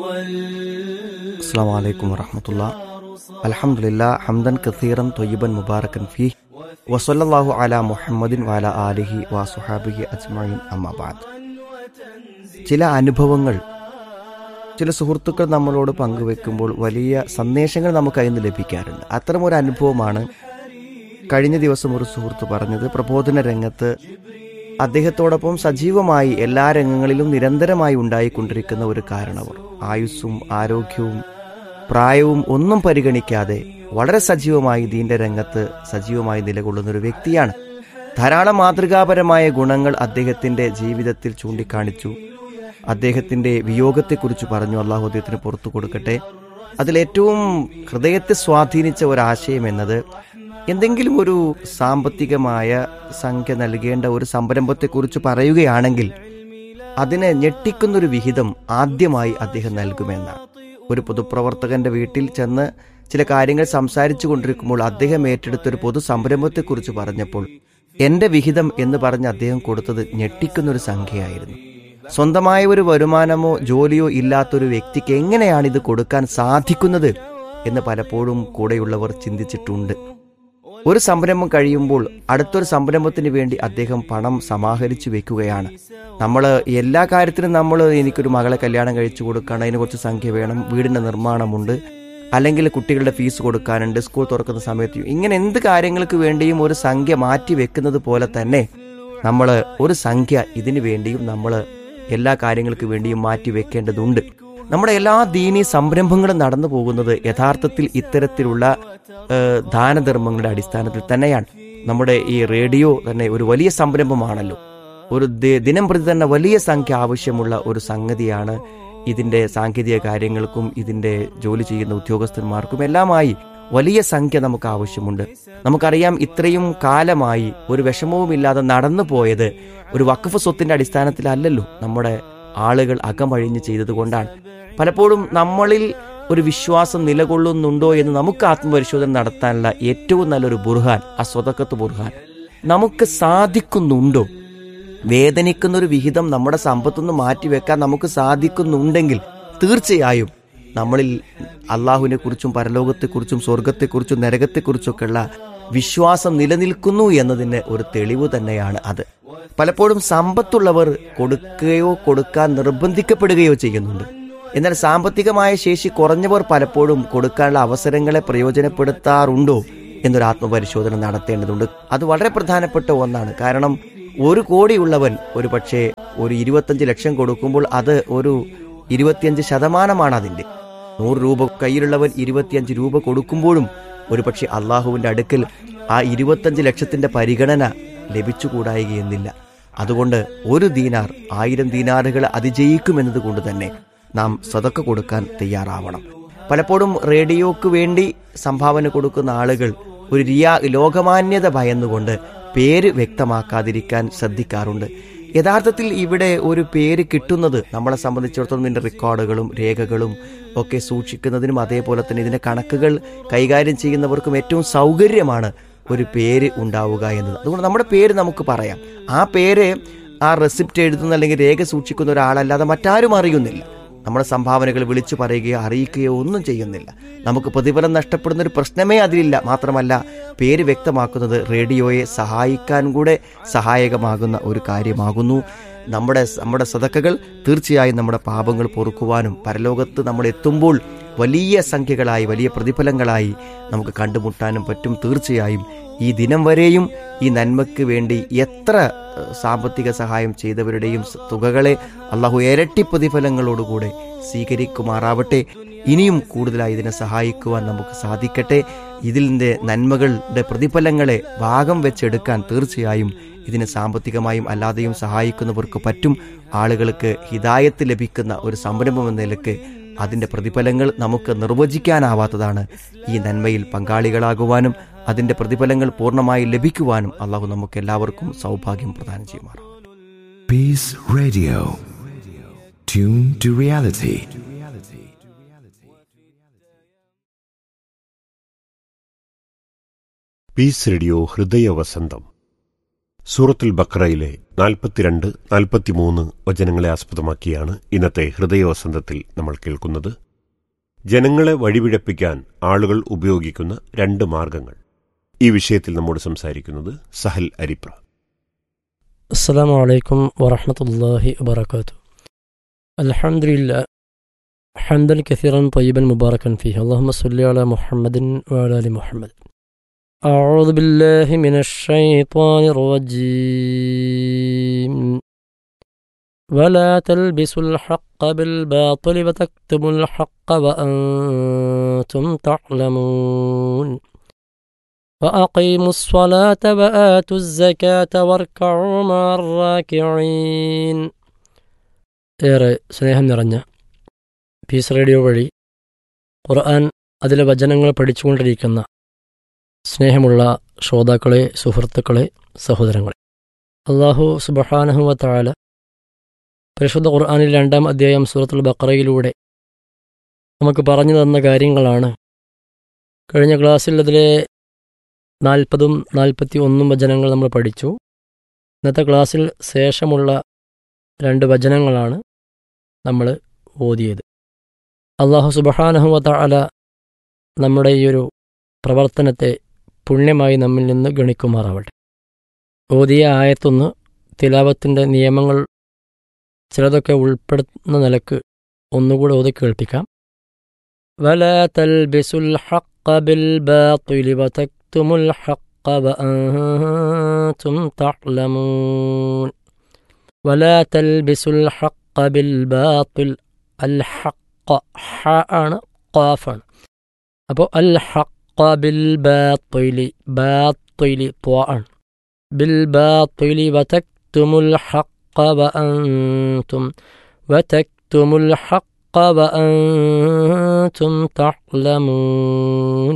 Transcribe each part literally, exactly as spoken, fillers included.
അസ്സലാമു അലൈക്കും വറഹ്മത്തുള്ളാഹി. അൽഹംദുലില്ലാഹ് ഹംദൻ കസീറൻ ത്വയ്യിബൻ മുബാറകൻ ഫീഹി വസല്ലല്ലാഹു അലാ മുഹമ്മദിൻ വഅലാ ആലിഹി വസുഹാബിഹി അജ്മഈൻ അമ്മാ ബഅദ്. ചില അനുഭവങ്ങൾ ചില സുഹൃത്തുക്കൾ നമ്മളോട് പങ്കുവെക്കുമ്പോൾ വലിയ സന്ദേശങ്ങൾ നമുക്ക് അതിൽ നിന്ന് ലഭിക്കാറുണ്ട്. അത്തരമൊരു അനുഭവമാണ് കഴിഞ്ഞ ദിവസം ഒരു സുഹൃത്ത് പറഞ്ഞത്. പ്രബോധന രംഗത്ത് അദ്ദേഹത്തോടൊപ്പം സജീവമായി എല്ലാ രംഗങ്ങളിലും നിരന്തരമായി ഉണ്ടായിക്കൊണ്ടിരിക്കുന്ന ഒരു കാരണവർ, ആയുസ്സും ആരോഗ്യവും പ്രായവും ഒന്നും പരിഗണിക്കാതെ വളരെ സജീവമായി ദീന്റെ രംഗത്ത് സജീവമായി നിലകൊള്ളുന്ന ഒരു വ്യക്തിയാണ്. ധാരാളം മാതൃകാപരമായ ഗുണങ്ങൾ അദ്ദേഹത്തിന്റെ ജീവിതത്തിൽ ചൂണ്ടിക്കാണിച്ചു. അദ്ദേഹത്തിന്റെ വിയോഗത്തെക്കുറിച്ച് പറഞ്ഞു. അള്ളാഹു അദ്ദേഹത്തിന് പുറത്തു കൊടുക്കട്ടെ. അതിലേറ്റവും ഹൃദയത്തെ സ്വാധീനിച്ച ഒരാശയം എന്നത്, എന്തെങ്കിലും ഒരു സാമ്പത്തികമായ സംഖ്യ നൽകേണ്ട ഒരു സംരംഭത്തെക്കുറിച്ച് പറയുകയാണെങ്കിൽ അതിനെ ഞെട്ടിക്കുന്നൊരു വിഹിതം ആദ്യമായി അദ്ദേഹം നൽകുമെന്നാണ്. ഒരു പൊതുപ്രവർത്തകന്റെ വീട്ടിൽ ചെന്ന് ചില കാര്യങ്ങൾ സംസാരിച്ചു കൊണ്ടിരിക്കുമ്പോൾ അദ്ദേഹം ഏറ്റെടുത്തൊരു പൊതു സംരംഭത്തെക്കുറിച്ച് പറഞ്ഞപ്പോൾ എന്റെ വിഹിതം എന്ന് പറഞ്ഞ് അദ്ദേഹം കൊടുത്തത് ഞെട്ടിക്കുന്നൊരു സംഖ്യയായിരുന്നു. സ്വന്തമായ ഒരു വരുമാനമോ ജോലിയോ ഇല്ലാത്തൊരു വ്യക്തിക്ക് എങ്ങനെയാണ് ഇത് കൊടുക്കാൻ സാധിക്കുന്നത് എന്ന് പലപ്പോഴും കൂടെയുള്ളവർ ചിന്തിച്ചിട്ടുണ്ട്. ഒരു സംരംഭം കഴിയുമ്പോൾ അടുത്തൊരു സംരംഭത്തിന് വേണ്ടി അദ്ദേഹം പണം സമാഹരിച്ചു വെക്കുകയാണ്. നമ്മൾ എല്ലാ കാര്യത്തിനും നമ്മൾ എനിക്കൊരു മകളെ കല്യാണം കഴിച്ചു കൊടുക്കണം, അതിന് കുറച്ച് സംഖ്യ വേണം, വീടിൻ്റെ നിർമ്മാണമുണ്ട്, അല്ലെങ്കിൽ കുട്ടികളുടെ ഫീസ് കൊടുക്കാനുണ്ട്, സ്കൂൾ തുറക്കുന്ന സമയത്ത്, ഇങ്ങനെ എന്ത് കാര്യങ്ങൾക്ക് വേണ്ടിയും ഒരു സംഖ്യ മാറ്റി വെക്കുന്നത് പോലെ തന്നെ നമ്മൾ ഒരു സംഖ്യ ഇതിനു വേണ്ടിയും നമ്മൾ എല്ലാ കാര്യങ്ങൾക്ക് വേണ്ടിയും മാറ്റി വെക്കേണ്ടതുണ്ട്. നമ്മുടെ എല്ലാ ദീനീ സംരംഭങ്ങളും നടന്നു പോകുന്നത് യഥാർത്ഥത്തിൽ ഇത്തരത്തിലുള്ള ദാനധർമ്മങ്ങളുടെ അടിസ്ഥാനത്തിൽ തന്നെയാണ്. നമ്മുടെ ഈ റേഡിയോ തന്നെ ഒരു വലിയ സംരംഭമാണല്ലോ. ഒരു ദിനം പ്രതി തന്നെ വലിയ സംഖ്യ ആവശ്യമുള്ള ഒരു സംഗതിയാണ്. ഇതിന്റെ സാങ്കേതിക കാര്യങ്ങൾക്കും ഇതിന്റെ ജോലി ചെയ്യുന്ന ഉദ്യോഗസ്ഥന്മാർക്കും എല്ലാമായി വലിയ സംഖ്യ നമുക്ക് ആവശ്യമുണ്ട്. നമുക്കറിയാം, ഇത്രയും കാലമായി ഒരു വിഷമവുമില്ലാതെ നടന്നു പോയത് ഒരു വഖഫ് സ്വത്തിന്റെ അടിസ്ഥാനത്തിലല്ലല്ലോ, നമ്മുടെ ആളുകൾ അകമഴിഞ്ഞ് ചെയ്തത് കൊണ്ടാണ്. പലപ്പോഴും നമ്മളിൽ ഒരു വിശ്വാസം നിലകൊള്ളുന്നുണ്ടോ എന്ന് നമുക്ക് ആത്മപരിശോധന നടത്താനുള്ള ഏറ്റവും നല്ലൊരു ബുർഹാൻ ആ സ്വതക്കത്ത് ബുർഹാൻ. നമുക്ക് സാധിക്കുന്നുണ്ടോ? വേദനിക്കുന്ന ഒരു വിഹിതം നമ്മുടെ സമ്പത്തുനിന്ന് മാറ്റിവെക്കാൻ നമുക്ക് സാധിക്കുന്നുണ്ടെങ്കിൽ തീർച്ചയായും നമ്മളിൽ അള്ളാഹുവിനെ കുറിച്ചും പരലോകത്തെക്കുറിച്ചും സ്വർഗത്തെക്കുറിച്ചും നരകത്തെക്കുറിച്ചൊക്കെയുള്ള വിശ്വാസം നിലനിൽക്കുന്നു എന്നതിന് ഒരു തെളിവ് തന്നെയാണ് അത്. പലപ്പോഴും സമ്പത്തുള്ളവർ കൊടുക്കുകയോ കൊടുക്കാൻ നിർബന്ധിക്കപ്പെടുകയോ ചെയ്യുന്നുണ്ട്. എന്നാൽ സാമ്പത്തികമായ ശേഷി കുറഞ്ഞവർ പലപ്പോഴും കൊടുക്കാനുള്ള അവസരങ്ങളെ പ്രയോജനപ്പെടുത്താറുണ്ടോ എന്നൊരു ആത്മപരിശോധന നടത്തേണ്ടതുണ്ട്. അത് വളരെ പ്രധാനപ്പെട്ട ഒന്നാണ്. കാരണം ഒരു കോടിയുള്ളവൻ ഒരു പക്ഷേ ഒരു ഇരുപത്തഞ്ച് ലക്ഷം കൊടുക്കുമ്പോൾ അത് ഒരു ഇരുപത്തിയഞ്ച് ശതമാനമാണ് അതിൻ്റെ. നൂറ് രൂപ കയ്യിലുള്ളവൻ ഇരുപത്തിയഞ്ച് രൂപ കൊടുക്കുമ്പോഴും ഒരു പക്ഷേ അള്ളാഹുവിൻ്റെ അടുക്കൽ ആ ഇരുപത്തഞ്ച് ലക്ഷത്തിന്റെ പരിഗണന ലഭിച്ചുകൂടായികയെന്നില്ല. അതുകൊണ്ട് ഒരു ദീനാർ ആയിരം ദീനാറുകൾ അതിജയിക്കുമെന്നത് കൊണ്ട് തന്നെ നാം സദക്ക കൊടുക്കാൻ തയ്യാറാവണം. പലപ്പോഴും റേഡിയോക്ക് വേണ്ടി സംഭാവന കൊടുക്കുന്ന ആളുകൾ ഒരു റിയാ ലോകമാന്യത ഭയന്നുകൊണ്ട് പേര് വ്യക്തമാക്കാതിരിക്കാൻ ശ്രദ്ധിക്കാറുണ്ട്. യഥാർത്ഥത്തിൽ ഇവിടെ ഒരു പേര് കിട്ടുന്നത് നമ്മളെ സംബന്ധിച്ചിടത്തോളം ഇതിൻ്റെ റെക്കോർഡുകളും രേഖകളും ഒക്കെ സൂക്ഷിക്കുന്നതിനും അതേപോലെ തന്നെ ഇതിൻ്റെ കണക്കുകൾ കൈകാര്യം ചെയ്യുന്നവർക്കും ഏറ്റവും സൗകര്യമാണ് ഒരു പേര് ഉണ്ടാവുക എന്നത്. അതുകൊണ്ട് നമ്മുടെ പേര് നമുക്ക് പറയാം. ആ പേര് ആ റെസിപ്റ്റ് എഴുതുന്ന അല്ലെങ്കിൽ രേഖ സൂക്ഷിക്കുന്ന ഒരാളല്ലാതെ മറ്റാരും അറിയുന്നില്ല. നമ്മുടെ സംഭാവനകൾ വിളിച്ചു പറയുകയോ അറിയിക്കുകയോ ഒന്നും ചെയ്യുന്നില്ല. നമുക്ക് പ്രതിഫലം നഷ്ടപ്പെടുന്ന ഒരു പ്രശ്നമേ അതിലില്ല. മാത്രമല്ല, പേര് വ്യക്തമാക്കുന്നത് റേഡിയോയെ സഹായിക്കാൻ കൂടെ സഹായകമാകുന്ന ഒരു കാര്യമാകുന്നു. നമ്മുടെ നമ്മുടെ സദക്കകൾ തീർച്ചയായും നമ്മുടെ പാപങ്ങൾ പൊറുക്കുവാനും പരലോകത്ത് നമ്മൾ എത്തുമ്പോൾ വലിയ സംഖ്യകളായി വലിയ പ്രതിഫലങ്ങളായി നമുക്ക് കണ്ടുമുട്ടാനും പറ്റും. തീർച്ചയായും ഈ ദിനം വരെയും ഈ നന്മയ്ക്ക് വേണ്ടി എത്ര സാമ്പത്തിക സഹായം ചെയ്തവരുടെയും തുകകളെ അള്ളാഹു ഇരട്ടി പ്രതിഫലങ്ങളോടുകൂടെ സ്വീകരിക്കുമാറാവട്ടെ. ഇനിയും കൂടുതലായി ഇതിനെ സഹായിക്കുവാൻ നമുക്ക് സാധിക്കട്ടെ. ഇതിൻ്റെ നന്മകളുടെ പ്രതിഫലങ്ങളെ ഭാഗം വെച്ചെടുക്കാൻ തീർച്ചയായും ഇതിനെ സാമ്പത്തികമായും അല്ലാതെയും സഹായിക്കുന്നവർക്ക് പറ്റും. ആളുകൾക്ക് ഹിദായത്ത് ലഭിക്കുന്ന ഒരു സംരംഭം എന്ന നിലയ്ക്ക് അതിൻ്റെ പ്രതിഫലങ്ങൾ നമുക്ക് നിർവചിക്കാനാവാത്തതാണ്. ഈ നന്മയിൽ പങ്കാളികളാകുവാനും അതിൻ്റെ പ്രതിഫലങ്ങൾ പൂർണ്ണമായി ലഭിക്കുവാനും അള്ളാഹു നമുക്ക് എല്ലാവർക്കും സൗഭാഗ്യം പ്രദാനം ചെയ്യുമാറാം. Peace Radio. Tune to reality. Piece radio ഹൃദയ വസന്തം. സൂറത്തുൽ ബഖറയിലെ നാൽപ്പത്തിരണ്ട് നാൽപ്പത്തിമൂന്ന് വചനങ്ങളെ ആസ്പദമാക്കിയാണ് ഇന്നത്തെ ഹൃദയവസന്തത്തിൽ നമ്മൾ കേൾക്കുന്നത്. ജനങ്ങളെ വഴിപിഴപ്പിക്കാൻ ആളുകൾ ഉപയോഗിക്കുന്ന രണ്ട് മാർഗങ്ങൾ. ഈ വിഷയത്തിൽ നമ്മോട് സംസാരിക്കുന്നത് സഹൽ അരിപ്ര. അസ്സലാമു അലൈക്കും വറഹ്മത്തുള്ളാഹി വബറകാതുഹു. അൽഹംദുലില്ലാഹ് ഹംദൻ കസീറൻ ത്വയ്യിബൻ മുബാറകൻ ഫീഹി. അല്ലാഹുമ്മ സ്വല്ലി അലാ മുഹമ്മദിൻ വഅലാ ആലി മുഹമ്മദ്. أعوذ بالله من الشيطان الرجيم. ولا تلبسوا الحق بالباطل وتكتموا الحق وأنتم تعلمون. وأقيموا الصلاة وآتوا الزكاة واركعوا مع الراكعين. ഏറെ സ്നേഹം നിറഞ്ഞ പീസ് റേഡിയോ വഴി ഖുർആൻ അതിലെ വചനങ്ങൾ പഠിച്ചുകൊണ്ടിരിക്കുന്ന സ്നേഹമുള്ള ശ്രോതാക്കളെ, സുഹൃത്തുക്കളെ, സഹോദരങ്ങളെ, അല്ലാഹു സുബ്ഹാനഹു വ തആല പരിശുദ്ധ ഖുർആനിൽ രണ്ടാം അധ്യായം സൂറത്തുൽ ബഖറയിലൂടെ നമുക്ക് പറഞ്ഞു തന്ന കാര്യങ്ങളാണ്. കഴിഞ്ഞ ക്ലാസ്സിൽ അതിലെ നാൽപ്പതും നാൽപ്പത്തി ഒന്നും വചനങ്ങൾ നമ്മൾ പഠിച്ചു. ഇന്നത്തെ ക്ലാസ്സിൽ ശേഷമുള്ള രണ്ട് വചനങ്ങളാണ് നമ്മൾ ഓതിയത്. അല്ലാഹു സുബ്ഹാനഹു വ തആല നമ്മുടെ ഈ ഒരു പ്രവർത്തനത്തെ പുണ്യമായി നമ്മിൽ നിന്ന് ഗണിക്കുമാറാവട്ടെ. ഓതിയ ആയത്തൊന്ന് തിലാവത്തിൻ്റെ നിയമങ്ങൾ ചിലതൊക്കെ ഉൾപ്പെടുന്ന നിലക്ക് ഒന്നുകൂടെ ഓതി കേൾപ്പിക്കാം. വലാ തൽബിസുൽ ഹഖ്ഖ ബിൽ ബാത്തിലി വതക്തുമുൽ ഹഖ്ഖ വഅൻതും തഅലമൂൻ. വലാ തൽബിസുൽ ഹഖ്ഖ ബിൽ ബാത്തിൽ. അൽ ഹഖ്ഖ ഹ ആണ്, ഖാഫാണ്. അപ്പോൾ അൽ ഹഖ് ബിൽ ബാത്തിലി, ബാത്തിലി ത്വാണ്. ബിൽ ബാത്തിലി വതക്തുമുൽ ഹഖ്ഖ വഅൻതും വതക്തുമുൽ ഹഖ്ഖ വഅൻതും തഅലമൂൻ.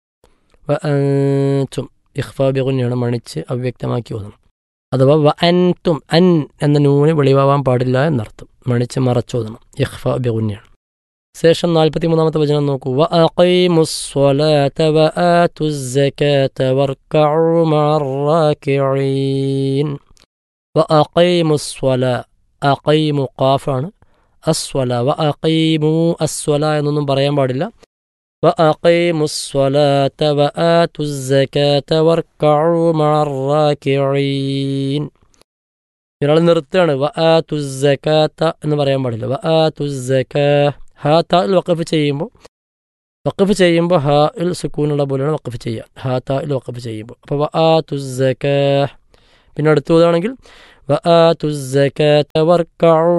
വഅൻതും ഇഖ്ഫാ ബിഗുന്നയാണ്, മണിച്ച് അവ്യക്തമാക്കി ഓതണം. അഥവാ വഅൻതും, അൻ എന്ന നൂന് വെളിവാവാൻ പാടില്ല എന്നർത്ഥം. മണിച്ച് മറച്ചോതണം. ഇഖ്ഫാ ബിഗുന്നയാണ്. ശേഷം നാൽപ്പത്തി മൂന്നാമത്തെ വചനം നോക്കൂ. വഅഖീമുസ്സലാത വആതുസ്സകാത വർക്കഉ മഅർറാകിഈൻ. വഅഖീമുസ്സലാ, അഖീമു ഖാഫാണ്, അസ്വലാ. വഅഖീമു അസ്വലാ എന്നൊന്നും പറയാൻ പാടില്ല. വഅഖീമുസ്സലാത വആതുസ്സകാത വർക്കഉ മഅർറാകിഈൻ. ഒരാൾ നിർത്തുകയാണ്. വആതുസ്സകാത എന്ന് പറയാൻ പാടില്ല. വആതുസ്സകാ, ഹാ തായിൽ വഖഫ് ചെയ്യുമ്പോൾ വഖഫ് ചെയ്യുമ്പോൾ ഹാ ഇൽ സുക്കൂനുള്ള പോലെയാണ് വഖഫ് ചെയ്യുക. ഹാ തായിൽ വഖഫ് ചെയ്യുമ്പോൾ. അപ്പോൾ വആതുസ്സകാ. പിന്നെ അടുത്തതാണെങ്കിൽ വആതുസ്സകാത വർക്കഉ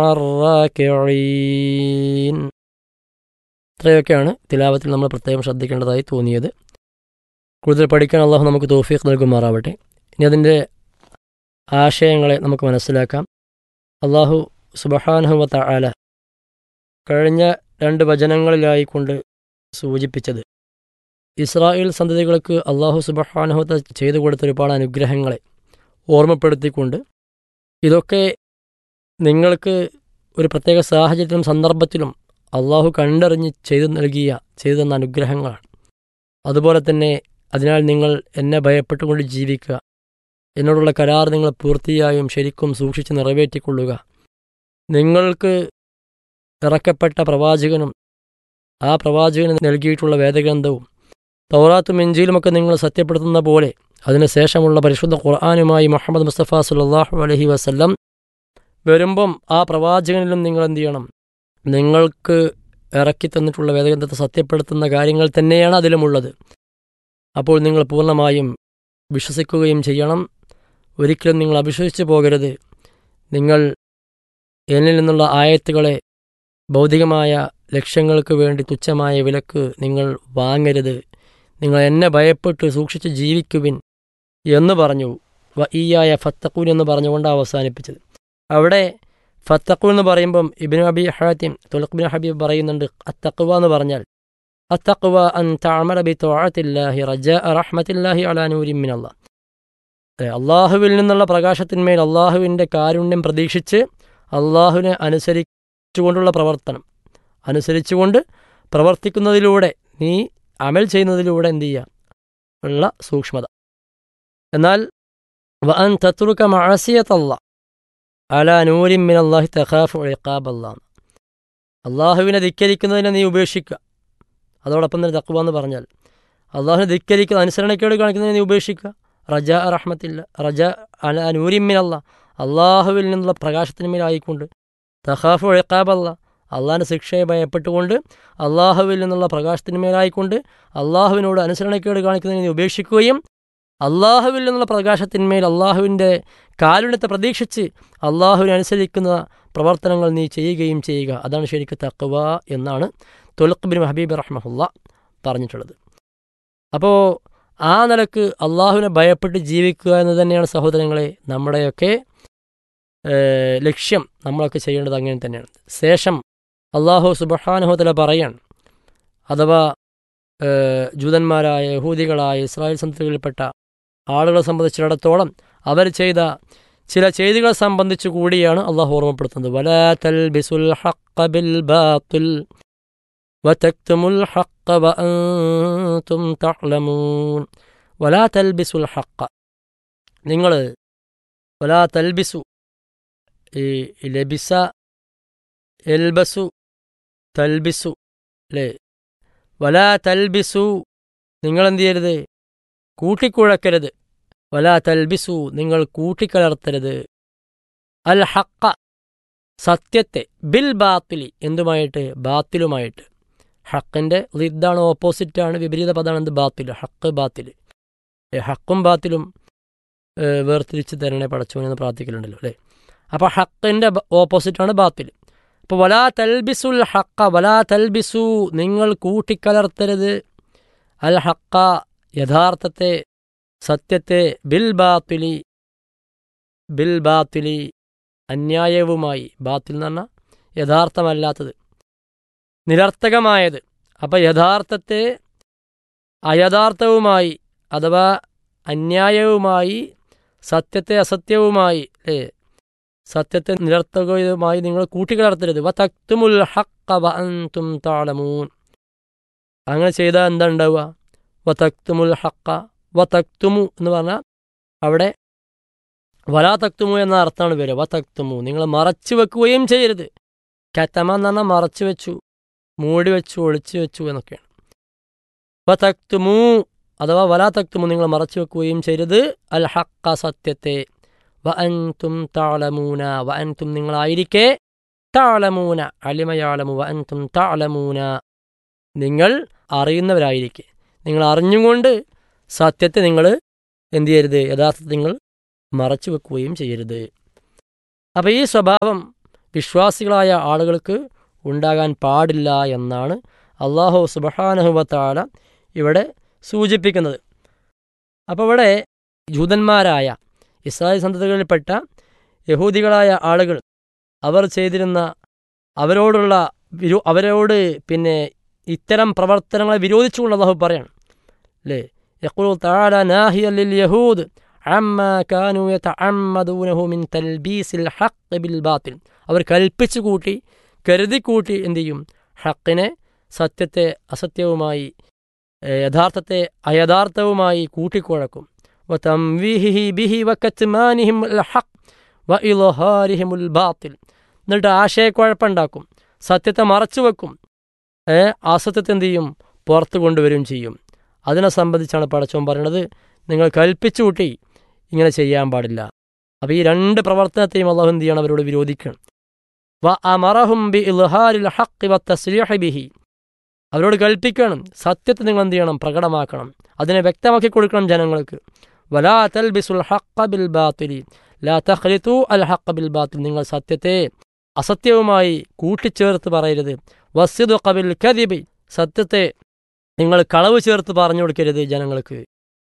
മഅർറാകിഈൻ. ഇത്രയൊക്കെയാണ് തിലാവത്തിൽ നമ്മൾ പ്രത്യേകം ശ്രദ്ധിക്കേണ്ടതായി തോന്നിയത്. കൂടുതൽ പഠിക്കാൻ അല്ലാഹു നമുക്ക് തൗഫീഖ് നൽകുമാറാവട്ടെ. ഇനി അതിൻ്റെ ആശയങ്ങളെ നമുക്ക് മനസ്സിലാക്കാം. അല്ലാഹു സുബ്ഹാനഹു വ തആല കഴിഞ്ഞ രണ്ട് വചനങ്ങളിലായിക്കൊണ്ട് സൂചിപ്പിച്ചത് ഇസ്രായേൽ സന്തതികൾക്ക് അല്ലാഹു സുബ്ഹാനഹു വ തആല ചെയ്തു കൊടുത്ത ഒരുപാട് അനുഗ്രഹങ്ങളെ ഓർമ്മപ്പെടുത്തിക്കൊണ്ട് ഇതൊക്കെ നിങ്ങൾക്ക് ഒരു പ്രത്യേക സാഹചര്യത്തിലും സന്ദർഭത്തിലും അല്ലാഹു കണ്ടറിഞ്ഞ് ചെയ്തു നൽകിയ ചെയ്തു തന്ന അനുഗ്രഹങ്ങളാണ്. അതുപോലെ തന്നെ അതിനാൽ നിങ്ങൾ എന്നെ ഭയപ്പെട്ടുകൊണ്ട് ജീവിക്കുക, എന്നോടുള്ള കരാർ നിങ്ങൾ പൂർത്തിയായും ശരിക്കും സൂക്ഷിച്ച് നിറവേറ്റിക്കൊള്ളുക. നിങ്ങൾക്ക് ഇറക്കപ്പെട്ട പ്രവാചകനും ആ പ്രവാചകന് നൽകിയിട്ടുള്ള വേദഗ്രന്ഥവും തൗറാത്തും ഇഞ്ചീലുമൊക്കെ നിങ്ങൾ സത്യപ്പെടുത്തുന്ന പോലെ അതിനുശേഷമുള്ള പരിശുദ്ധ ഖുർആനുമായി മുഹമ്മദ് മുസ്തഫ സല്ലല്ലാഹു അലൈഹി വസല്ലം വരുമ്പം ആ പ്രവാചകനിലും നിങ്ങൾ എന്ത് ചെയ്യണം? നിങ്ങൾക്ക് ഇറക്കി തന്നിട്ടുള്ള വേദഗ്രന്ഥത്തെ സത്യപ്പെടുത്തുന്ന കാര്യങ്ങൾ തന്നെയാണ് അതിലുമുള്ളത്. അപ്പോൾ നിങ്ങൾ പൂർണ്ണമായും വിശ്വസിക്കുകയും ചെയ്യണം. ഒരിക്കലും നിങ്ങൾ അവിശ്വസിച്ച് പോകരുത്. നിങ്ങൾ എന്നിൽ നിന്നുള്ള ആയത്തുകളെ ഭൗതികമായ ലക്ഷ്യങ്ങൾക്ക് വേണ്ടി തുച്ഛമായ വിലക്ക് നിങ്ങൾ വാങ്ങരുത്. നിങ്ങൾ എന്നെ ഭയപ്പെട്ട് സൂക്ഷിച്ച് ജീവിക്കുവിൻ എന്ന് പറഞ്ഞു. വ ഈയായ ഫത്തഖൂൻ എന്ന് പറഞ്ഞുകൊണ്ട് അവസാനിപ്പിച്ചത്. അവിടെ ഫത്തഖു എന്ന് പറയുമ്പം ഇബ്നു അബി ഹാത്തിം തുലഖ് ബിൻ ഹബീബ് പറയുന്നുണ്ട്, അത്തഖ്വ എന്ന് പറഞ്ഞാൽ അത്തഖ്വ അൻ തഅമല ബി തഅത്തില്ലാഹി റജാഅ റഹ്മത്തില്ലാഹി അലാ നൂരിൻ മിനല്ലാഹ്. അള്ളാഹുവിൽ നിന്നുള്ള പ്രകാശത്തിന്മേൽ അള്ളാഹുവിൻ്റെ കാരുണ്യം പ്രതീക്ഷിച്ച് അള്ളാഹുവിനെ അനുസരിച്ചുകൊണ്ടുള്ള പ്രവർത്തനം, അനുസരിച്ചുകൊണ്ട് പ്രവർത്തിക്കുന്നതിലൂടെ നീ അമൽ ചെയ്യുന്നതിലൂടെ എന്ത് ചെയ്യുക ഉള്ള സൂക്ഷ്മത. എന്നാൽ വ അൻ തത്രുക മഅസിയത്തല്ലാഹ് അലാ നൂരിൻ മിനല്ലാഹി തഖാഫു ഇഖാബല്ലാഹ്. അള്ളാഹുവിനെ ധിക്കരിക്കുന്നതിനെ നീ ഉപേക്ഷിക്കുക. അതോടൊപ്പം തന്നെ തഖ്വ എന്ന് പറഞ്ഞാൽ അള്ളാഹുവിനെ ധിക്കരിക്കുന്ന അനുസരണക്കേട് കാണിക്കുന്നതിനെ നീ ഉപേക്ഷിക്കുക. റജാ റഹ്മത്തില്ല, റജാ അലാ നൂരിൻ മിനല്ലാഹ്, അള്ളാഹുവിൽ നിന്നുള്ള പ്രകാശത്തിന്മേലായിക്കൊണ്ട്, തഖാഫു ഇഖാബല്ലാഹ്, അള്ളാഹിൻ്റെ ശിക്ഷയെ ഭയപ്പെട്ടുകൊണ്ട്, അള്ളാഹുവിൽ നിന്നുള്ള പ്രകാശത്തിന്മേലായിക്കൊണ്ട് അള്ളാഹുവിനോട് അനുസരണക്കേട് കാണിക്കുന്നതിനെ നീ ഉപേക്ഷിക്കുകയും അള്ളാഹുവിൽ നിന്നുള്ള പ്രകാശത്തിന്മേൽ അള്ളാഹുവിൻ്റെ കാരുണ്യത്തെ പ്രതീക്ഷിച്ച് അള്ളാഹുവിനെ അനുസരിക്കുന്ന പ്രവർത്തനങ്ങൾ നീ ചെയ്യുകയും ചെയ്യുക. അതാണ് ശരിക്കും തഖ്വ എന്നാണ് തുൽഖ് ബിൻ ഹബീബ് റഹ്മഹുല്ലാ പറഞ്ഞിട്ടുള്ളത്. അപ്പോൾ ആ നിലക്ക് അള്ളാഹുവിനെ ഭയപ്പെട്ട് ജീവിക്കുക എന്ന് തന്നെയാണ് സഹോദരങ്ങളെ നമ്മുടെയൊക്കെ ലക്ഷ്യം. നമ്മളൊക്കെ ചെയ്യേണ്ടത് അങ്ങനെ തന്നെയാണ്. ശേഷം അള്ളാഹു സുബ്ഹാനഹു വ തആല പറയാണ്, അഥവാ ജൂതന്മാരായ യഹൂദികളായ ഇസ്രായേൽ സന്തതികളിൽപ്പെട്ട ആളുകളെ സംബന്ധിച്ചിടത്തോളം അവർ ചെയ്ത ചില ചെയ്തികളെ സംബന്ധിച്ച് കൂടിയാണ് അള്ളാഹു ഓർമ്മപ്പെടുത്തുന്നത്. വലാ തൽബിസുൽ ഹഖ്ഖ ബിൽ ബാത്തിൽ വതക്തുമുൽ ഹഖ്ഖ വഅൻതും തഅലമൂൻ. വലാ തൽബിസുൽ ഹഖ്ഖ, നിങ്ങൾ വലാ തൽബിസു, ഈ ലബിസ എൽബസു തൽബിസു അല്ലേ, വലാ തൽബിസു, നിങ്ങളെന്ത് ചെയ്യരുത്, കൂട്ടിക്കുഴക്കരുത്. വലാ തൽബിസു, നിങ്ങൾ കൂട്ടിക്കലർത്തരുത്. അൽ ഹഖ, സത്യത്തെ, ബിൽ ബാത്തിലി, എന്തുമായിട്ട്, ബാത്തിലുമായിട്ട്. ഹക്കിൻ്റെ ലിദ്ദാണ്, ഓപ്പോസിറ്റാണ്, വിപരീത പദമാണ് എന്ത്, ബാത്തിൽ. ഹക്ക് ബാത്തിൽ, ഹക്കും ബാത്തിലും വേർതിരിച്ച് തരണേ പടച്ചോനെന്ന് പ്രാർത്ഥിക്കലുണ്ടല്ലോ അല്ലേ. അപ്പോൾ ഹക്കിൻ്റെ ഓപ്പോസിറ്റാണ് ബാത്തിൽ. അപ്പോൾ വലാ തൽബിസുൽ ഹക്ക, വലാ തൽബിസു, നിങ്ങൾ കൂട്ടിക്കലർത്തരുത്, അൽ ഹക്ക, യഥാർത്ഥത്തെ, സത്യത്തെ, ബിൽ ബാത്തിലി, ബിൽ ബാത്തിലി, അന്യായവുമായി. ബാത്തിൽ എന്ന് പറഞ്ഞാൽ യഥാർത്ഥമല്ലാത്തത്, നിരർത്ഥകമായത്. അപ്പം യഥാർത്ഥത്തെ അയഥാർത്ഥവുമായി, അഥവാ അന്യായവുമായി, സത്യത്തെ അസത്യവുമായി, അല്ലേ, സത്യത്തെ നിരർത്ഥകവുമായി നിങ്ങൾ കൂട്ടിക്കലർത്തരുത്. വ തക്തുമുൽ ഹഖ്ഖ വ അൻതും തഅലമൂൻ. അങ്ങനെ ചെയ്താൽ എന്താ ഉണ്ടാവുക, വ തക്തുമുൽ ഹഖ്ഖ, വ തക്തുമു എന്ന് പറഞ്ഞാൽ അവിടെ വലാ തക്തുമു എന്ന അർത്ഥമാണ് വരിക. വ തക്തുമു, നിങ്ങൾ മറച്ചു വെക്കുകയും ചെയ്യരുത്. കത്തമ എന്ന് പറഞ്ഞാൽ മറച്ചു വെച്ചു, മൂടി വെച്ചു, ഒളിച്ചു വെച്ചു എന്നൊക്കെയാണ്. വ തക്തുമു അഥവാ വലാ തക്തുമു, നിങ്ങൾ മറച്ചു വെക്കുകയും ചെയ്യരുത്, അൽ ഹഖ്ഖ, സത്യത്തെ, വ അൻതും തഅലമൂന, വ അൻതും നിങ്ങളായിരിക്കെ, തഅലമൂന, അലിമയാലമു, വ അൻതും തഅലമൂന, നിങ്ങൾ അറിയുന്നവരായിരിക്കെ, നിങ്ങൾ അറിഞ്ഞുകൊണ്ട് സത്യത്തെ നിങ്ങൾ എന്തു ചെയ്യരുത്, യഥാർത്ഥത്തിൽ നിങ്ങൾ മറച്ചു വെക്കുകയും ചെയ്യരുത്. അപ്പോൾ ഈ സ്വഭാവം വിശ്വാസികളായ ആളുകൾക്ക് ഉണ്ടാകാൻ പാടില്ല എന്നാണ് അല്ലാഹു സുബ്ഹാനഹു വ തആല ഇവിടെ സൂചിപ്പിക്കുന്നത്. അപ്പോൾ ഇവിടെ ജൂതന്മാരായ ഇസ്രായേൽ സന്തതികളിൽപ്പെട്ട യഹൂദികളായ ആളുകൾ അവർ ചെയ്തിരുന്ന അവരോടുള്ള വിരോ അവരോട് പിന്നെ ഇത്തരം പ്രവർത്തനങ്ങളെ വിരോധിച്ചുകൊണ്ട് അല്ലാഹു പറയാണ് അല്ലേ. യഖൂലു തആല നാഹിയ ലിൽ യഹൂദ് അമ്മാ കാനൂ യതഅമ്മദൂനഹു മിൻ തൽബീസിൽ ഹഖ് ബിൽ ബാത്തിൽ. അവർ കൽപ്പിച്ചു കൂട്ടി, കരുതിക്കൂട്ടി എന്തു ചെയ്യും, ഹക്കിനെ, സത്യത്തെ അസത്യവുമായി, യഥാർത്ഥത്തെ അയഥാർത്ഥവുമായി കൂട്ടിക്കുഴക്കും. വതംവീഹിഹി ബിഹി വകത്മാനിഹിം അൽ ഹഖ് വഇൽഹാരിഹിമുൽ ബാത്തിൽ. എന്നിട്ട് ആശയക്കുഴപ്പമുണ്ടാക്കും, സത്യത്തെ മറച്ചു വെക്കും, അസത്യത്തെ എന്തു ചെയ്യും, പുറത്തു കൊണ്ടുവരും ചെയ്യും. അതിനെ സംബന്ധിച്ചാണ് പടച്ചോൻ പറയുന്നത്, നിങ്ങൾ കൽപ്പിച്ചു കൂട്ടി ഇങ്ങനെ ചെയ്യാൻ പാടില്ല. അപ്പോൾ ഈ രണ്ട് പ്രവർത്തനത്തെയും അല്ലാഹു എന്ത് ചെയ്യണം, അവരോട് വിരോധിക്കണം. വ അമറഹും ബി ഇൽഹാരിൽ ഹഖ് വ തസ്രീഹി ബിഹി, അവരോട് കൽപ്പിക്കണം, സത്യത്തെ നിങ്ങൾ എന്ത് ചെയ്യണം, പ്രകടമാക്കണം, അതിനെ വ്യക്തമാക്കി കൊടുക്കണം ജനങ്ങൾക്ക്. വലാ തൽബിസുൽ ഹഖ്ഖ ബിൽ ബാത്തിലി ലാ തഖ്ലിതു അൽ ഹഖ്ഖ ബിൽ ബാത്തിൽ, നിങ്ങൾ സത്യത്തെ അസത്യവുമായി കൂട്ടിച്ചേർത്ത് പറയരുത്. വസ്ദിഖ ബിൽ കദിബി, സത്യത്തെ നിങ്ങൾ കളവ് ചേർത്ത് പറഞ്ഞു കൊടുക്കരുത് ജനങ്ങൾക്ക്.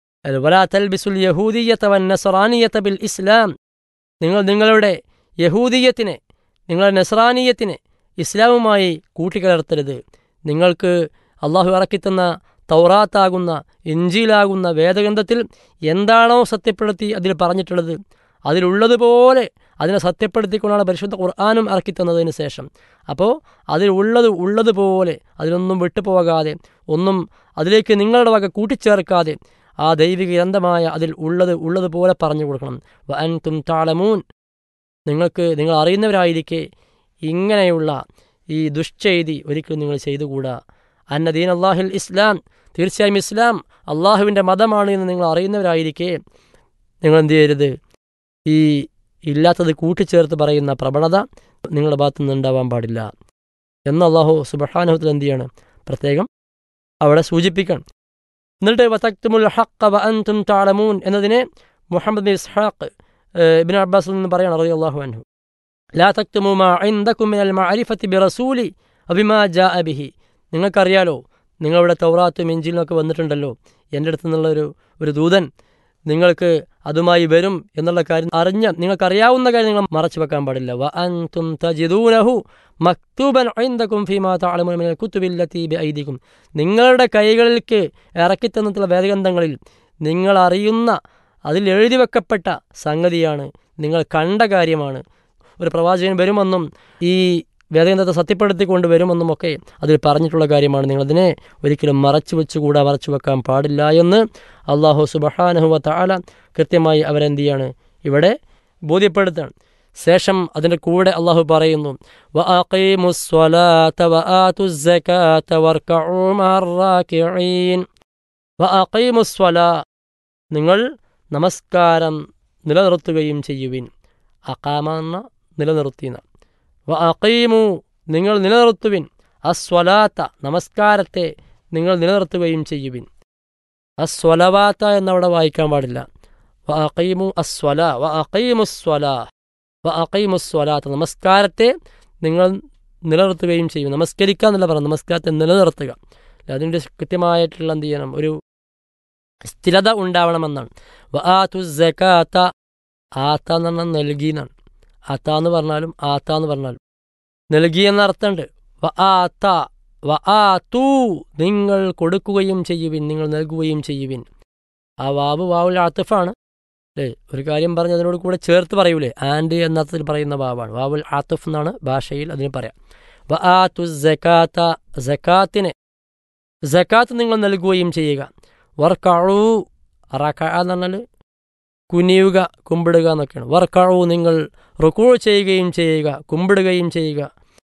വലാ തൽബിസുൽ യഹൂദിയ്യത വൻ നസ്റാനിയ്യത ബിൽ ഇസ്ലാം, നിങ്ങൾ നിങ്ങളുടെ യഹൂദിയത്തിനെ, നിങ്ങളുടെ നസ്റാനിയത്തിനെ ഇസ്ലാമുമായി കൂട്ടിക്കലർത്തരുത്. നിങ്ങൾക്ക് അള്ളാഹു ഇറക്കിത്തന്ന തൗറാത്താകുന്ന, ഇഞ്ചീലാകുന്ന വേദഗ്രന്ഥത്തിൽ എന്താണോ സത്യപ്പെടുത്തി അതിൽ പറഞ്ഞിട്ടുള്ളത്, അതിലുള്ളതുപോലെ അതിനെ സത്യപ്പെടുത്തിക്കൊണ്ടാണ് പരിശുദ്ധ ഖുർആനും ഇറക്കിത്തന്നതിന് ശേഷം. അപ്പോൾ അതിലുള്ളത് ഉള്ളതുപോലെ, അതിലൊന്നും വിട്ടുപോകാതെ, ഒന്നും അതിലേക്ക് നിങ്ങളുടെ വക കൂട്ടിച്ചേർക്കാതെ, ആ ദൈവിക ഗ്രന്ഥമായ അതിൽ ഉള്ളത് ഉള്ളതുപോലെ പറഞ്ഞു കൊടുക്കണം. വ അൻതും തഅലമൂൻ, നിങ്ങൾക്ക് നിങ്ങൾ അറിയുന്നവരായിരിക്കെ ഇങ്ങനെയുള്ള ഈ ദുഷ്ചെയ്തി ഒരിക്കലും നിങ്ങൾ ചെയ്തുകൂടാ. അന്ന ദീൻ അല്ലാഹിൽ ഇസ്ലാം, തീർച്ചയായും ഇസ്ലാം അള്ളാഹുവിൻ്റെ മതമാണ് എന്ന് നിങ്ങൾ അറിയുന്നവരായിരിക്കെ നിങ്ങൾ എന്ത് ചെയ്യരുത്, ഈ ഇല്ലാത്തത് കൂട്ടിച്ചേർത്ത് പറയുന്ന പ്രവണത നിങ്ങളുടെ ഭാഗത്തു നിന്ന് ഉണ്ടാവാൻ പാടില്ല എന്ന് അള്ളാഹു സുബ്ഹാനഹു വ തആല എന്ത് ചെയ്യാണ്, പ്രത്യേകം അവിടെ സൂചിപ്പിക്കണം. എന്നിട്ട് വതക്തുമുൽ ഹഖ്ഖ വ അൻതും തഅലമൂൻ എന്നതിനെ മുഹമ്മദ് ബിൻ ഇസ്ഹാഖ് ഇബ്നു അബ്ബാസിൽ നിന്ന് പറയാണ് റളിയല്ലാഹു അൻഹു, ലാ തക്തുമു മാ ഇൻദകും മിനൽ മഅരിഫത്തി ബിറസൂലി വബിമാ ജാഅ ബിഹി. നിങ്ങൾക്കറിയാലോ, നിങ്ങളിവിടെ തൗറാത്തും ഇഞ്ചീലും ഒക്കെ വന്നിട്ടുണ്ടല്ലോ, എൻ്റെ അടുത്ത് നിന്നുള്ള ഒരു ഒരു ദൂതൻ നിങ്ങൾക്ക് അതുമായി വരും എന്നുള്ള കാര്യം അറിഞ്ഞ് നിങ്ങൾക്കറിയാവുന്ന കാര്യം നിങ്ങൾ മറച്ചു വെക്കാൻ പാടില്ല. വ അൻതും തജിദൂനഹു മക്തൂബൻ ഇൻദകും ഫീമാ തഅലമൂന മിനൽ കുതുബില്ലതി ബിഐദികും. നിങ്ങളുടെ കൈകളിലേക്ക് ഇറക്കിത്തന്നിട്ടുള്ള വേദഗ്രന്ഥങ്ങളിൽ നിങ്ങൾ അറിയുന്ന, അതിൽ എഴുതി വെക്കപ്പെട്ട സംഗതിയാണ്, നിങ്ങൾ കണ്ട കാര്യമാണ്. ഒരു പ്രവാചകൻ വരുമെന്നും ഈ വേദഗ്രന്ഥത്തെ സത്യപ്പെടുത്തിക്കൊണ്ട് വരുമെന്നും ഒക്കെ അതിൽ പറഞ്ഞിട്ടുള്ള കാര്യമാണ്. നിങ്ങളതിനെ ഒരിക്കലും മറച്ചു വെച്ചുകൂടാ, മറച്ചു വെക്കാൻ പാടില്ല എന്ന് അള്ളാഹു സുബ്ഹാനഹു വ തആല കൃത്യമായി അവരെന്ത് ചെയ്യാണ്, ഇവിടെ ബോധ്യപ്പെടുത്താണ്. ശേഷം അതിൻ്റെ കൂടെ അള്ളാഹു പറയുന്നു, വ അഖീമുസ്സലാത വ ആതുസ്സകാത വർകഉ മഅർറാകിഈൻ. വ അഖീമുസ്സലാ, നിങ്ങൾ നമസ്കാരം നിലനിർത്തുകയും ചെയ്യുവിൻ. അഖാമ എന്ന നിലനിർത്തിന. വ അഖീമു, നിങ്ങൾ നിലനിർത്തുവിൻ. അസ്വലാത്ത, നമസ്കാരത്തെ നിങ്ങൾ നിലനിർത്തുകയും ചെയ്യുവിൻ. അസ്വലവാത്ത എന്നവിടെ വായിക്കാൻ പാടില്ല. വ അഖീമു അസ്വല വ അഖീമുസ്വലാ വ അഖീമുസ്വലാത്ത, നമസ്കാരത്തെ നിങ്ങൾ നിലനിർത്തുകയും ചെയ്യും. നമസ്കരിക്കുക എന്നല്ല പറയുന്നത്, നമസ്കാരത്തെ നിലനിർത്തുക. അതിൻ്റെ കൃത്യമായിട്ടുള്ള എന്ത് ചെയ്യണം, ഒരു സ്ഥിരത ഉണ്ടാവണമെന്നാണ്. വ ആതു സകാത്ത, ആത്ത എന്ന് പറഞ്ഞാൽ നൽകി എന്നാണ്. ആത്ത എന്ന് പറഞ്ഞാലും ആത്ത എന്ന് പറഞ്ഞാലും നൽകി എന്ന അർത്ഥമുണ്ട്. വ ആത്ത വ ആതു, നിങ്ങൾ കൊടുക്കുകയും ചെയ്യുവിൻ, നിങ്ങൾ നൽകുകയും ചെയ്യുവിൻ. ആ വാവ് വാവുൽ ആത്തിഫാണ് അല്ലേ. ഒരു കാര്യം പറഞ്ഞ് അതിനോട് കൂടെ ചേർത്ത് പറയൂലേ, ആൻഡ് എന്ന അർത്ഥത്തിൽ പറയുന്ന വാവാണ്. വാവുൽ ആത്തിഫ് എന്നാണ് ഭാഷയിൽ അതിന് പറയാം. വ ആതു സകാത്ത, സകാത്തിനെ സകാത്ത് നിങ്ങൾ നൽകുകയും ചെയ്യുക. വർക്കഉ, റകഅ എന്ന് പറഞ്ഞാൽ കുനിയുക, കുമ്പിടുക എന്നൊക്കെയാണ്. വർക്കഉ, നിങ്ങൾ റുകൂ ചെയ്യുകയും ചെയ്യുക, കുമ്പിടുകയും ചെയ്യുക.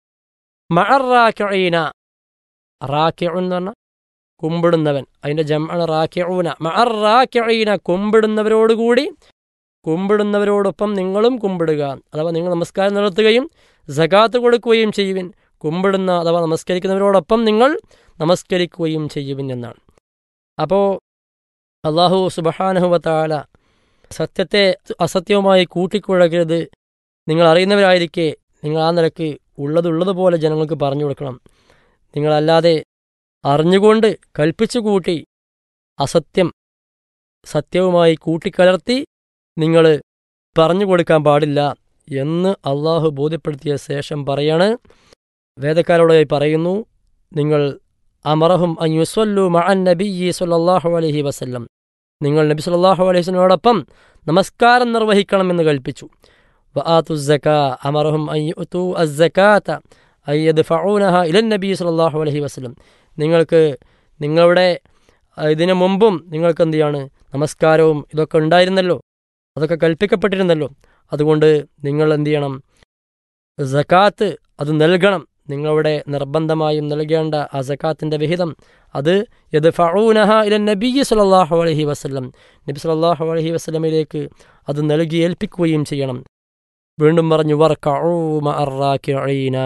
മഅർറാകിഈന, റാകിഉൻ എന്ന് പറഞ്ഞാൽ കുമ്പിടുന്നവൻ, അതിൻ്റെ ജംഅണ് റാകിഊന. മഅർറാകിഈന, കുമ്പിടുന്നവരോടുകൂടി, കുമ്പിടുന്നവരോടൊപ്പം നിങ്ങളും കുമ്പിടുക. അഥവാ നിങ്ങൾ നമസ്കാരം നടത്തുകയും സകാത്ത് കൊടുക്കുകയും ചെയ്യുവിൻ. കുമ്പിടുന്ന അഥവാ നമസ്കരിക്കുന്നവരോടൊപ്പം നിങ്ങൾ നമസ്കരിക്കുകയും ചെയ്യുവിൻ എന്നാണ്. അപ്പോൾ അല്ലാഹു സുബ്ഹാനഹു വ തആല സത്യത്തെ അസത്യവുമായി കൂട്ടിക്കുഴക്കരുത്, നിങ്ങൾ അറിയുന്നവരായിരിക്കെ നിങ്ങൾ ആ നിലക്ക് ഉള്ളതുള്ളതുപോലെ ജനങ്ങൾക്ക് പറഞ്ഞു കൊടുക്കണം. നിങ്ങളല്ലാതെ അറിഞ്ഞുകൊണ്ട് കൽപ്പിച്ചു കൂട്ടി അസത്യം സത്യവുമായി കൂട്ടിക്കലർത്തി നിങ്ങൾ പറഞ്ഞു കൊടുക്കാൻ പാടില്ല എന്ന് അള്ളാഹു ബോധ്യപ്പെടുത്തിയ ശേഷം പറയാണ്, വേദക്കാരോടായി പറയുന്നു, നിങ്ങൾ അമറഹും അൻ യുസല്ലു മഅൻ നബിയ്യി സ്വല്ലല്ലാഹു അലൈഹി വസല്ലം, നിങ്ങൾ നബി സല്ലല്ലാഹു അലൈഹി വസല്ലമയോടൊപ്പം നമസ്കാരം നിർവഹിക്കണമെന്ന് കൽപ്പിച്ചു. വ ആതു സകാ, അമറഹും അൻ യുഅതു അസ്സകാത അൻ യദ്ഫഊനഹ ഇലൻ നബി സല്ലല്ലാഹു അലൈഹി വസല്ലം, നിങ്ങൾക്ക് നിങ്ങളുടെ ഇതിനു മുമ്പും നിങ്ങൾക്ക് എന്ത് ചെയ്യാണ്, നമസ്കാരവും ഇതൊക്കെ ഉണ്ടായിരുന്നല്ലോ, അതൊക്കെ കൽപ്പിക്കപ്പെട്ടിരുന്നല്ലോ. അതുകൊണ്ട് നിങ്ങൾ എന്ത് ചെയ്യണം, സകാത്ത് അത് നൽകണം. നിങ്ങളുടെ നിർബന്ധമായും നൽകേണ്ട ആ സകാത്തിൻ്റെ വിഹിതം അത് യദ്ഫഊനഹ ഇലൻ നബി സല്ലല്ലാഹു അലൈഹി വസല്ലം, നബി സല്ലല്ലാഹു അലൈഹി വസല്ലമയിലേക്ക് അത് നൽകി ഏൽപ്പിക്കുകയും ചെയ്യണം. വീണ്ടും പറഞ്ഞു, വർകഉ മഅർറാകിഈന,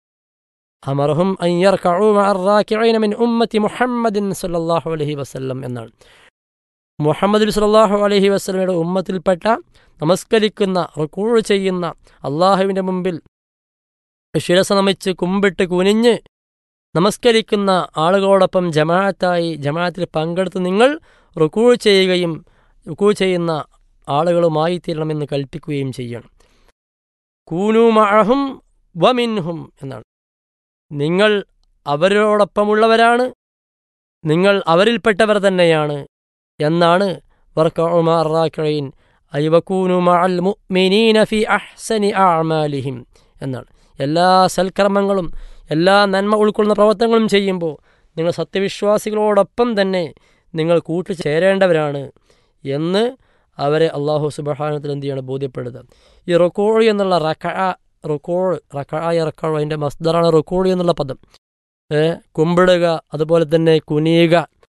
അമറഹും അൻ യർകഉ മഅർറാകിഈന മിൻ ഉമ്മത്തി മുഹമ്മദിൻ സല്ലല്ലാഹു അലൈഹി വസല്ലം എന്നാണ്. മുഹമ്മദ് സല്ലല്ലാഹു അലൈഹി വസല്ലമയുടെ ഉമ്മത്തിൽപ്പെട്ട നമസ്കരിക്കുന്ന, റുകൂ ചെയ്യുന്ന, അള്ളാഹുവിൻ്റെ മുമ്പിൽ ശിരസ നമിച്ച് കുമ്പിട്ട് കുനിഞ്ഞ് നമസ്കരിക്കുന്ന ആളുകളോടൊപ്പം ജമാഅത്തായി ജമാഅത്തിൽ പങ്കെടുത്ത് നിങ്ങൾ റുകൂ ചെയ്യുകയും റുകൂ ചെയ്യുന്ന ആളുകളുമായി തീരണമെന്ന് കൽപ്പിക്കുകയും ചെയ്യണം. കൂനു മഅഹും വമിൻഹും എന്നാണ്. നിങ്ങൾ അവരോടൊപ്പമുള്ളവരാണ്, നിങ്ങൾ അവരിൽപ്പെട്ടവർ തന്നെയാണ് എന്നാണ്. വർകഉ മഅർറാകിഈൻ ഐ വകൂനു മഅൽ മുഅ്മിനീന ഫീ അഹ്സനി അഅമാലിഹിം എന്നാണ്. എല്ലാ സൽക്കർമ്മങ്ങളും എല്ലാ നന്മ ഉൾക്കൊള്ളുന്ന പ്രവർത്തനങ്ങളും ചെയ്യുമ്പോൾ നിങ്ങൾ സത്യവിശ്വാസികളോടൊപ്പം തന്നെ നിങ്ങൾ കൂട്ടുചേരേണ്ടവരാണ് എന്ന് അവരെ അള്ളാഹു സുബ്ഹാനഹു എന്ത് ചെയ്യാണ് ബോധ്യപ്പെടുത്തുക. ഈ റുക്കൂ എന്നുള്ള റകഅ റുക്കൂ റകഅ യർകഉ അതിൻ്റെ മസ്ദറാണ് റുക്കൂ എന്നുള്ള പദം. കുമ്പിടുക, അതുപോലെ തന്നെ കുനിയുക,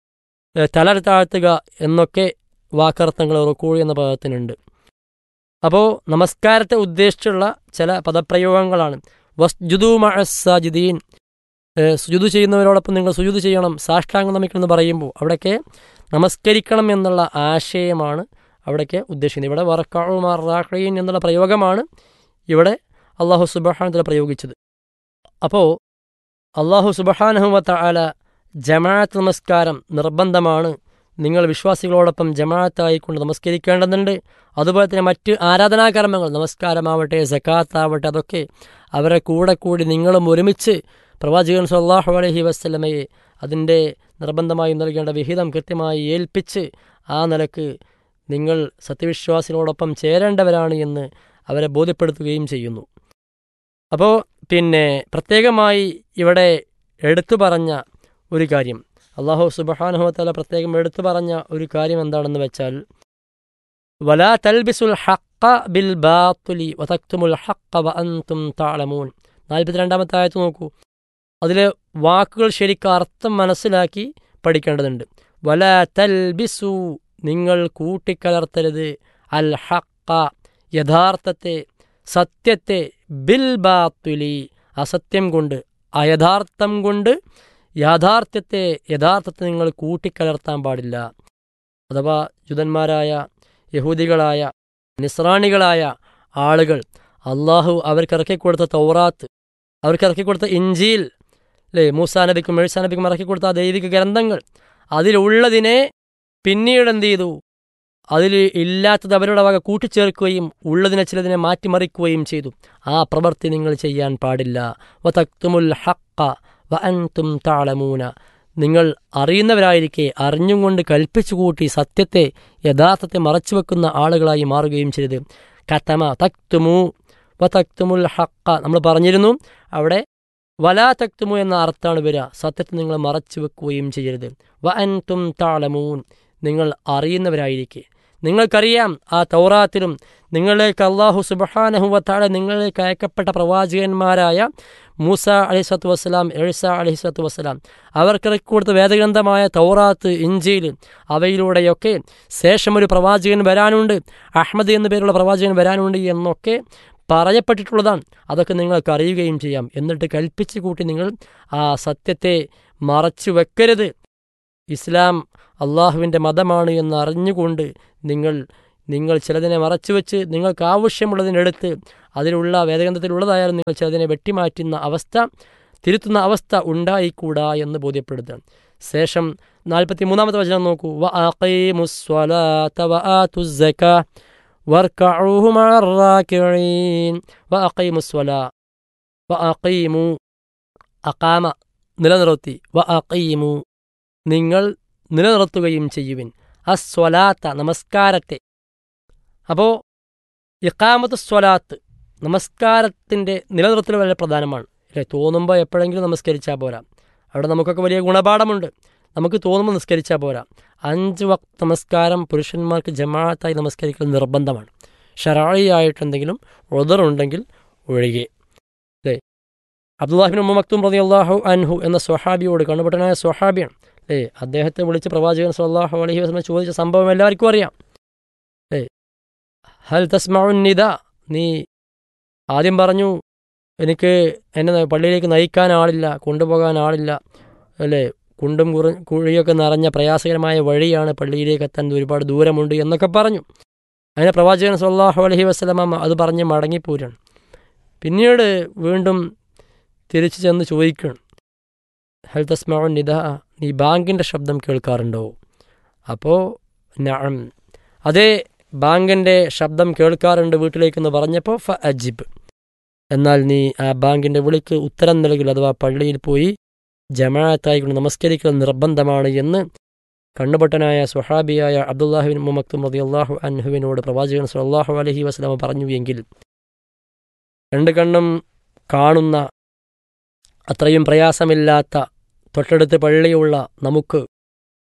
തല താഴ്ത്തുക എന്നൊക്കെ വാക്കർത്ഥങ്ങൾ റുക്കൂ എന്ന പദത്തിനുണ്ട്. അപ്പോൾ നമസ്കാരത്തെ ഉദ്ദേശിച്ചുള്ള ചില പദപ്രയോഗങ്ങളാണ്. വസ്ജുദു മഅസ്സാജിദീൻ, സുജുദ് ചെയ്യുന്നവരോടൊപ്പം നിങ്ങൾ സുജുദ് ചെയ്യണം, സാഷ്ടാംഗം നമിക്കണം എന്ന് പറയുമ്പോൾ അവിടെയൊക്കെ നമസ്കരിക്കണം എന്നുള്ള ആശയമാണ് അവിടേക്ക് ഉദ്ദേശിക്കുന്നത്. ഇവിടെ വറക്കഉ മഅർ-റാഖഈൻ എന്നുള്ള പ്രയോഗമാണ് ഇവിടെ അള്ളാഹു സുബ്ഹാനഹു വ പ്രയോഗിച്ചത്. അപ്പോൾ അള്ളാഹു സുബ്ഹാനഹു വ തആല ജമാഅത്ത് നമസ്കാരം നിർബന്ധമാണ്, നിങ്ങൾ വിശ്വാസികളോടൊപ്പം ജമാഅത്തായിക്കൊണ്ട് നമസ്കരിക്കേണ്ടതുണ്ട്. അതുപോലെ തന്നെ മറ്റ് ആരാധനാകർമ്മങ്ങൾ, നമസ്കാരമാവട്ടെ സക്കാത്താവട്ടെ, അതൊക്കെ അവരെ കൂടെ കൂടി നിങ്ങളും ഒരുമിച്ച് പ്രവാചകൻ സല്ലല്ലാഹു അലൈഹി വസല്ലമയെ അതിൻ്റെ നിർബന്ധമായി നൽകേണ്ട വിഹിതം കൃത്യമായി ഏൽപ്പിച്ച് ആ നിലക്ക് നിങ്ങൾ സത്യവിശ്വാസികളോടൊപ്പം ചേരേണ്ടവരാണ് എന്ന് അവരെ ബോധ്യപ്പെടുത്തുകയും ചെയ്യുന്നു. അപ്പോൾ പിന്നെ പ്രത്യേകമായി ഇവിടെ എടുത്തു പറഞ്ഞ ഒരു കാര്യം, അല്ലാഹു സുബ്ഹാനഹു വ തആല പ്രത്യേകം എടുത്തു പറഞ്ഞ ഒരു കാര്യം എന്താണെന്ന് വെച്ചാൽ, വലാ തൽബിസുൽ ഹഖ്ഖ ബിൽ ബാത്തിലി വതക്തുമുൽ ഹഖ്ഖ വഅൻതും തഅലമൂൻ. നാൽപ്പത്തിരണ്ടാമത്തെ ആയത്ത് നോക്കൂ, അതിലെ വാക്കുകൾ ശരിക്കും അർത്ഥം മനസ്സിലാക്കി പഠിക്കേണ്ടതുണ്ട്. വലാ തൽബിസു, നിങ്ങൾ കൂട്ടിക്കലർത്തരുത്, അൽ ഹഖ്ഖ യഥാർത്ഥത്തെ, സത്യത്തെ, ബിൽ ബാത്തിലി അസത്യം കൊണ്ട്, അയഥാർത്ഥം കൊണ്ട് യാഥാർത്ഥ്യത്തെ യഥാർത്ഥത്തെ നിങ്ങൾ കൂട്ടിക്കലർത്താൻ പാടില്ല. അഥവാ ജൂതന്മാരായ യഹൂദികളായ നിസ്രാണികളായ ആളുകൾ അള്ളാഹു അവർക്ക് ഇറക്കിക്കൊടുത്ത തൗറാത്ത്, അവർക്ക് ഇറക്കിക്കൊടുത്ത ഇഞ്ചീൽ, അല്ലേ, മൂസാ നബിക്കും ഈസാ നബിക്കും ഇറക്കിക്കൊടുത്ത ആ ദൈവിക ഗ്രന്ഥങ്ങൾ, അതിലുള്ളതിനെ പിന്നീട് എന്ത് ചെയ്തു, അതിൽ ഇല്ലാത്തത് അവരുടെ വക കൂട്ടിച്ചേർക്കുകയും ഉള്ളതിനെ ചിലതിനെ മാറ്റിമറിക്കുകയും ചെയ്തു. ആ പ്രവൃത്തി നിങ്ങൾ ചെയ്യാൻ പാടില്ല. വതക്തുമുൽ ഹഖ്ഖ വഅൻതും തഅലമൂന, നിങ്ങൾ അറിയുന്നവരായിരിക്കെ അറിഞ്ഞും കൊണ്ട് കൽപ്പിച്ചു കൂട്ടി സത്യത്തെ യഥാർത്ഥത്തെ മറച്ചുവെക്കുന്ന ആളുകളായി മാറുകയും ചെയ്തത്. കതമ തക്തുമു വതക്തുമുൽ ഹഖ്ഖ, നമ്മൾ പറഞ്ഞിരുന്നു അവിടെ വലാ തക്തുമു എന്ന അർത്ഥമാണ് വരിക, സത്യത്തെ നിങ്ങൾ മറച്ചു വെക്കുകയും ചെയ്യരുത്. വഅൻതും തഅലമൂൻ, നിങ്ങൾ അറിയുന്നവരായിരിക്കെ. നിങ്ങൾക്കറിയാം ആ തൗറാത്തിലും നിങ്ങളിലേക്ക് അല്ലാഹു സുബ്ഹാനഹു വ തആല നിങ്ങളിലേക്ക് അയക്കപ്പെട്ട പ്രവാചകന്മാരായ മൂസ അലൈഹിസ്സലാത്തു വസ്സലാം, ഈസാ അലൈഹിസ്സലാത്തു വസ്സലാം, അവർക്കിറക്കി കൊടുത്ത വേദഗ്രന്ഥമായ തൗറാത്ത്, ഇഞ്ചീൽ, അവയിലൂടെയൊക്കെ ശേഷം ഒരു പ്രവാചകൻ വരാനുണ്ട്, അഹ്മദ് എന്നു പേരുള്ള പ്രവാചകൻ വരാനുണ്ട് എന്നൊക്കെ പറയപ്പെട്ടിട്ടുള്ളതാണ്. അതൊക്കെ നിങ്ങൾക്ക് അറിയുകയും ചെയ്യാം. എന്നിട്ട് കൽപ്പിച്ചു കൂട്ടി നിങ്ങൾ ആ സത്യത്തെ മറച്ചു വെക്കരുത്. ഇസ്ലാം അള്ളാഹുവിൻ്റെ മതമാണ് എന്ന് അറിഞ്ഞുകൊണ്ട് നിങ്ങൾ നിങ്ങൾ ചിലതിനെ മറച്ചുവെച്ച് നിങ്ങൾക്ക് ആവശ്യമുള്ളതിനെടുത്ത് അതിലുള്ള വേദഗ്രന്ഥത്തിലുള്ളതായാലും നിങ്ങൾ ചിലതിനെ വെട്ടിമാറ്റുന്ന അവസ്ഥ, തിരുത്തുന്ന അവസ്ഥ ഉണ്ടായിക്കൂടാ എന്ന് ബോധ്യപ്പെടുത്തുക. ശേഷം നാൽപ്പത്തി മൂന്നാമത്തെ വചനം നോക്കൂ, വഅഖീമുസ്സലാത വആതുസ്സകാ വർക്കഊ മഅർ-റാകിഈൻ. വഅഖീമുസ്സലാ, വഅഖീമു അഖാമ നിലനിർത്തി, വഅഖീമു നിങ്ങൾ നിലനിർത്തുകയും ചെയ്യുവിൻ, അസ്വലാത്ത നമസ്കാരത്തെ. അപ്പോൾ ഇഖാമത്ത് സ്വലാത്ത് നമസ്കാരത്തിൻ്റെ നിലനിർത്തൽ വളരെ പ്രധാനമാണ്, അല്ലേ? തോന്നുമ്പോൾ എപ്പോഴെങ്കിലും നമസ്കരിച്ചാൽ പോരാ. അവിടെ നമുക്കൊക്കെ വലിയ ഗുണപാഠമുണ്ട്. നമുക്ക് തോന്നുമ്പോൾ നിസ്കരിച്ചാൽ പോരാ. അഞ്ച് വക്ത് നമസ്കാരം പുരുഷന്മാർക്ക് ജമാഅത്തായി നമസ്കരിക്കൽ നിർബന്ധമാണ്, ശർഈ ആയിട്ട് എന്തെങ്കിലും ഉദറുണ്ടെങ്കിൽ ഒഴികെ, അല്ലേ? അബ്ദുല്ലാഹി ഇബ്നു ഉമ്മ മക്തൂം റളിയല്ലാഹു അൻഹു എന്ന സ്വഹാബിയോട്, കണ്ണുപൊട്ടനായ സ്വഹാബിയാണ്, അല്ലേ, അദ്ദേഹത്തെ വിളിച്ച് പ്രവാചകൻ സല്ലല്ലാഹു അലൈഹി വസല്ലം ചോദിച്ച സംഭവം എല്ലാവർക്കും അറിയാം, അല്ലേ? ഹൽ തസ്മഉൻ നിദാ, നീ ആദ്യം പറഞ്ഞു എനിക്ക് എന്നെ പള്ളിയിലേക്ക് നയിക്കാൻ ആളില്ല, കൊണ്ടുപോകാൻ ആളില്ല, അല്ലേ, കുണ്ടും കുറ കുഴിയൊക്കെ നിറഞ്ഞ പ്രയാസകരമായ വഴിയാണ്, പള്ളിയിലേക്ക് എത്താൻ ഒരുപാട് ദൂരമുണ്ട് എന്നൊക്കെ പറഞ്ഞു. അതിനെ പ്രവാചകൻ സല്ലല്ലാഹു അലൈഹി വസല്ലം അത് പറഞ്ഞ് മടങ്ങിപ്പോരാണ്. പിന്നീട് വീണ്ടും തിരിച്ചു ചെന്ന് ചോദിക്കണം, ഹൽ തസ്മഉൻ നിദാ, നീ ബാങ്കിൻ്റെ ശബ്ദം കേൾക്കാറുണ്ടോ? അപ്പോൾ നഅം, അതേ ബാങ്കിൻ്റെ ശബ്ദം കേൾക്കാറുണ്ട് വീട്ടിലേക്കെന്ന് പറഞ്ഞപ്പോൾ ഫ അജിബ്, എന്നാൽ നീ ആ ബാങ്കിൻ്റെ വിളിക്ക് ഉത്തരം നൽകില്ല, അഥവാ പള്ളിയിൽ പോയി ജമാഅത്തായിക്കൊണ്ട് നമസ്കരിക്കൽ നിർബന്ധമാണ് എന്ന് കണ്ണുപൊട്ടനായ സ്വഹാബിയായ അബ്ദുല്ലാഹി ഇബ്നു ഉമ്മ മക്തൂം റളിയല്ലാഹു അൻഹുവിനോട് പ്രവാചകൻ സല്ലല്ലാഹു അലൈഹി വസല്ലം പറഞ്ഞു എങ്കിൽ, രണ്ട് കണ്ണും കാണുന്ന അത്രയും പ്രയാസമില്ലാത്ത തൊട്ടടുത്ത് പള്ളിയുള്ള നമുക്ക്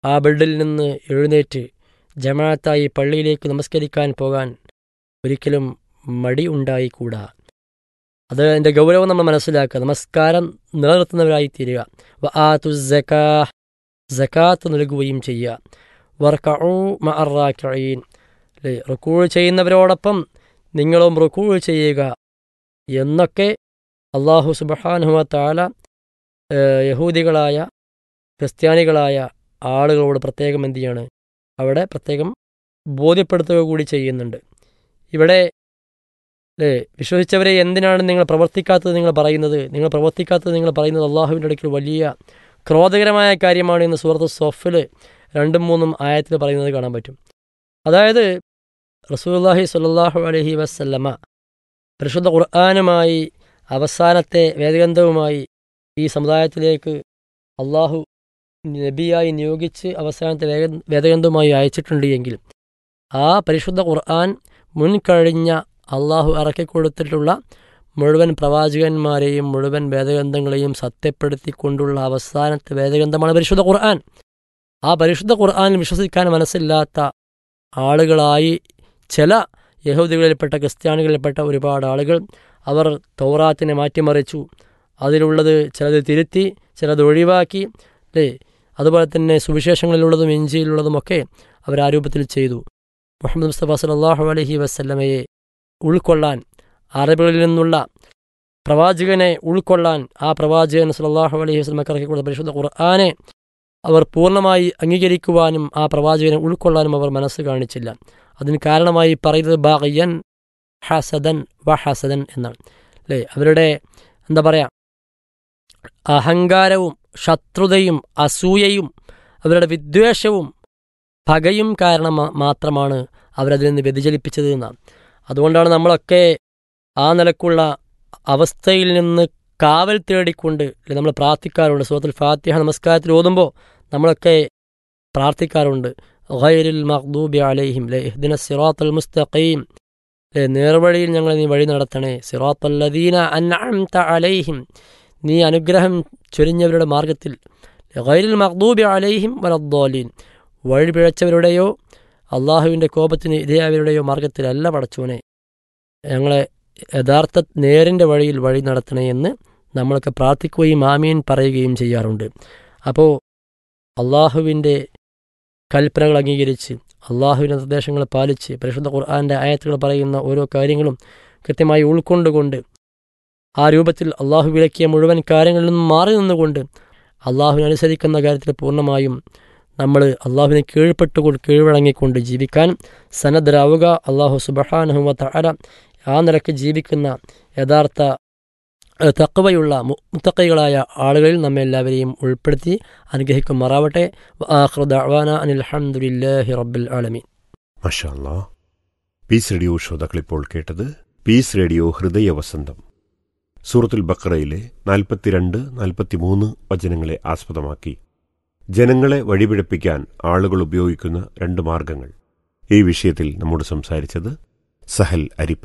ആ ബെഡിൽ നിന്ന് എഴുന്നേറ്റ് ജമാഅത്തായി പള്ളിയിലേക്ക് നമസ്കരിക്കാൻ പോകാൻ ഒരിക്കലും മടി ഉണ്ടായിക്കൂടാ. അത് അതിൻ്റെ ഗൗരവം നമ്മൾ മനസ്സിലാക്കുക. നമസ്കാരം നിലനിർത്തുന്നവരായി തീരുക. വആതു സക്കാ, സക്കാത്ത് നൽകുകയും ചെയ്യുക. വർക്കഊ മഅർ റാക്കിഈൻ, അല്ലേ, റുക്കൂ ചെയ്യുന്നവരോടൊപ്പം നിങ്ങളും റുക്കൂ ചെയ്യുക എന്നൊക്കെ അല്ലാഹു സുബ്ഹാനഹു വ തആല യഹൂദികളായ ക്രിസ്ത്യാനികളായ ആളുകളോട് പ്രത്യേകം എന്ത് ചെയ്യാണ്, അവിടെ പ്രത്യേകം ബോധ്യപ്പെടുത്തുക കൂടി ചെയ്യുന്നുണ്ട്. ഇവിടെ അല്ലേ, വിശ്വസിച്ചവരെ എന്തിനാണ് നിങ്ങൾ പ്രവർത്തിക്കാത്തത് നിങ്ങൾ പറയുന്നത്, നിങ്ങൾ പ്രവർത്തിക്കാത്തത് നിങ്ങൾ പറയുന്നത് അള്ളാഹുവിൻ്റെ അടുക്കൽ വലിയ ക്രോധകരമായ കാര്യമാണ് എന്ന് സൂറത്ത് സൊഫിൽ രണ്ടും മൂന്നും ആയത്തിൽ പറയുന്നത് കാണാൻ പറ്റും. അതായത് റസൂലുള്ളാഹി സ്വല്ലല്ലാഹു അലൈഹി വസല്ലമ പരിശുദ്ധ ഖുർആനുമായി അവസാനത്തെ വേദഗ്രന്ഥവുമായി ഈ സമുദായത്തിലേക്ക് അള്ളാഹു നബിയായി നിയോഗിച്ച് അവസാനത്തെ വേദ വേദഗ്രന്ഥവുമായി അയച്ചിട്ടുണ്ട് എങ്കിൽ ആ പരിശുദ്ധ ഖുർആൻ മുൻകഴിഞ്ഞ അള്ളാഹു ഇറക്കിക്കൊടുത്തിട്ടുള്ള മുഴുവൻ പ്രവാചകന്മാരെയും മുഴുവൻ വേദഗ്രന്ഥങ്ങളെയും സത്യപ്പെടുത്തിക്കൊണ്ടുള്ള അവസാനത്തെ വേദഗ്രന്ഥമാണ് പരിശുദ്ധ ഖുർആൻ. ആ പരിശുദ്ധ ഖുർആനിൽ വിശ്വസിക്കാൻ മനസ്സില്ലാത്ത ആളുകളായി ചില യഹൂദികളിൽപ്പെട്ട ക്രിസ്ത്യാനികളിൽപ്പെട്ട ഒരുപാട് ആളുകൾ അവർ തൗറാത്തിനെ മാറ്റിമറിച്ചു. അതിലുള്ളത് ചിലത് തിരുത്തി, ചിലത് ഒഴിവാക്കി, അല്ലേ, അതുപോലെ തന്നെ സുവിശേഷങ്ങളിലുള്ളതും ഇഞ്ചിയിലുള്ളതുമൊക്കെ അവർ ആ രൂപത്തിൽ ചെയ്തു. മുഹമ്മദ് മുസ്തഫ സല്ലല്ലാഹു അലൈഹി വസല്ലമയെ ഉൾക്കൊള്ളാൻ, അറബികളിൽ നിന്നുള്ള പ്രവാചകനെ ഉൾക്കൊള്ളാൻ ആ പ്രവാചകൻ സല്ലല്ലാഹു അലൈഹി വസല്ലമക്ക് ഇറക്കിക്കൊടുത്ത പരിശുദ്ധ ഖുർആനെ അവർ പൂർണ്ണമായി അംഗീകരിക്കുവാനും ആ പ്രവാചകനെ ഉൾക്കൊള്ളാനും അവർ മനസ്സ് കാണിച്ചില്ല. അതിന് കാരണമായി പറയുന്നത് ബാഗിയൻ ഹസദൻ വ ഹസദൻ എന്നാണ്, അല്ലേ. അവരുടെ എന്താ പറയുക, അഹങ്കാരവും ശത്രുതയും അസൂയയും അവരുടെ വിദ്വേഷവും പകയും കാരണം മാത്രമാണ് അവരതിൽ നിന്ന് വ്യതിചലിപ്പിച്ചത് എന്നാണ്. അതുകൊണ്ടാണ് നമ്മളൊക്കെ ആ നിലക്കുള്ള അവസ്ഥയിൽ നിന്ന് കാവൽ തേടിക്കൊണ്ട് നമ്മൾ പ്രാർത്ഥിക്കാറുണ്ട്. സൂറത്തുൽ ഫാത്തിഹ നമസ്കാരത്തിൽ ഓതുമ്പോൾ നമ്മളൊക്കെ പ്രാർത്ഥിക്കാറുണ്ട്, ഗൈറിൽ മഗ്ദൂബി അലൈഹിം ലേ ഇഹ്ദിന സിറാത്തൽ മുസ്തഖീം, ലേ നേർവഴിയിൽ ഞങ്ങളെ നീ വഴി നടത്തണേ, സിറാത്തൽ ലദീന അൻഅംത അലൈഹിം, നീ അനുഗ്രഹം ചൊരിഞ്ഞവരുടെ മാർഗത്തിൽ, ഗൈറിൽ മഗ്ദൂബി അലൈഹിം വലദ്ദാലീൻ, വഴി പിഴച്ചവരുടെയോ അള്ളാഹുവിൻ്റെ കോപത്തിന് ഇരയായവരുടെയോ മാർഗത്തിലല്ല പടച്ചോനെ, ഞങ്ങളെ യഥാർത്ഥ നേരിൻ്റെ വഴിയിൽ വഴി നടത്തണേ എന്ന് നമ്മളൊക്കെ പ്രാർത്ഥിക്കുകയും ആമീൻ പറയുകയും ചെയ്യാറുണ്ട്. അപ്പോൾ അള്ളാഹുവിൻ്റെ കൽപ്പനകൾ അംഗീകരിച്ച് അള്ളാഹുവിൻ്റെ നിർദ്ദേശങ്ങൾ പാലിച്ച് പരിശുദ്ധ ഖുർആൻ്റെ ആയത്തുകൾ പറയുന്ന ഓരോ കാര്യങ്ങളും കൃത്യമായി ഉൾക്കൊണ്ടുകൊണ്ട് ആ രൂപത്തിൽ അള്ളാഹു വിലക്കിയ മുഴുവൻ കാര്യങ്ങളിൽ നിന്നും മാറി നിന്നുകൊണ്ട് അള്ളാഹുവിനനുസരിക്കുന്ന കാര്യത്തിൽ പൂർണ്ണമായും നമ്മൾ അള്ളാഹുവിനെ കീഴ്പ്പെട്ടുകൊണ്ട് കീഴ്വഴങ്ങിക്കൊണ്ട് ജീവിക്കാൻ സന്നദ്ധരാവുക. അള്ളാഹു സുബ്ഹാനഹു വ തആല ആ നിലക്ക് ജീവിക്കുന്ന യഥാർത്ഥ തഖ്വയുള്ള മുത്തഖികളായ ആളുകളിൽ നമ്മെ എല്ലാവരെയും ഉൾപ്പെടുത്തി അനുഗ്രഹിക്കുമാറാവട്ടെ. വആഖിറു ദഅ്വാനാ അനിൽ ഹംദുലില്ലാഹി റബ്ബിൽ ആലമീൻ. മാഷാ അല്ലാഹ്. പീസ് റേഡിയോ ശ്രോതാക്കളിപ്പോൾ കേട്ടത് പീസ് റേഡിയോ ഹൃദയവസന്തം. സൂറത്തുൽ ബഖറയിലെ നാൽപ്പത്തിരണ്ട് നാൽപ്പത്തിമൂന്ന് വചനങ്ങളെ ആസ്പദമാക്കി ജനങ്ങളെ വഴിപിഴപ്പിക്കാൻ ആളുകൾ ഉപയോഗിക്കുന്ന രണ്ട് മാർഗങ്ങൾ. ഈ വിഷയത്തിൽ നമ്മോട് സംസാരിച്ചത് സഹൽ അരിപ്ര.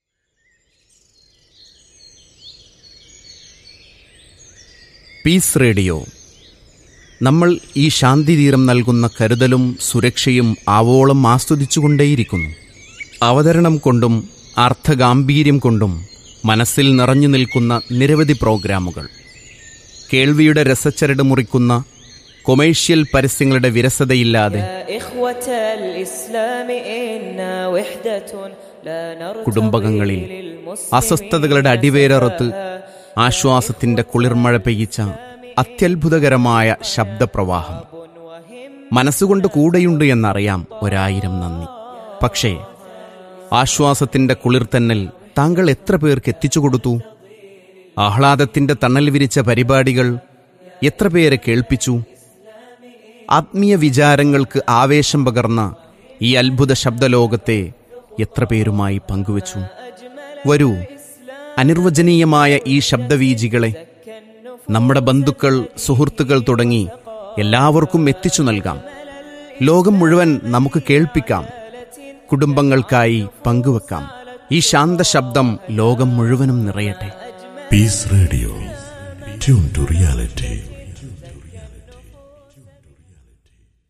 Piece radio. നമ്മൾ ഈ ശാന്തിതീരം നൽകുന്ന കരുതലും സുരക്ഷയും ആവോളം ആസ്വദിച്ചുകൊണ്ടേയിരിക്കുന്നു. അവതരണം കൊണ്ടും അർത്ഥഗാംഭീര്യം കൊണ്ടും മനസ്സിൽ നിറഞ്ഞു നിൽക്കുന്ന നിരവധി പ്രോഗ്രാമുകൾ, കേൾവിയുടെ രസച്ചരട് മുറിക്കുന്ന കൊമേഴ്ഷ്യൽ പരസ്യങ്ങളുടെ വിരസതയില്ലാതെ കുടുംബകങ്ങളിൽ അസ്വസ്ഥതകളുടെ അടിവേരറുത്ത് ആശ്വാസത്തിന്റെ കുളിർമഴ പെയ്യിച്ച അത്യത്ഭുതകരമായ ശബ്ദപ്രവാഹം. മനസ്സുകൊണ്ട് കൂടെയുണ്ട് എന്നറിയാം, ഒരായിരം നന്ദി. പക്ഷേ ആശ്വാസത്തിന്റെ കുളിർത്തന്നൽ താങ്കൾ എത്ര പേർക്ക് എത്തിച്ചു കൊടുത്തു? ആഹ്ലാദത്തിന്റെ തണൽ വിരിച്ച പരിപാടികൾ എത്ര പേരെ കേൾപ്പിച്ചു? ആത്മീയ വിചാരങ്ങൾക്ക് ആവേശം പകർന്ന ഈ അത്ഭുത ശബ്ദലോകത്തെ എത്ര പേരുമായി പങ്കുവച്ചു? വരൂ, അനിർവചനീയമായ ഈ ശബ്ദവീജികളെ നമ്മുടെ ബന്ധുക്കൾ, സുഹൃത്തുക്കൾ തുടങ്ങി എല്ലാവർക്കും എത്തിച്ചു നൽകാം. ലോകം മുഴുവൻ നമുക്ക് കേൾപ്പിക്കാം, കുടുംബങ്ങൾക്കായി പങ്കുവെക്കാം. ഈ ശാന്ത ശബ്ദം ലോകം മുഴുവനും നിറയട്ടെ. Piece radio, tune to reality.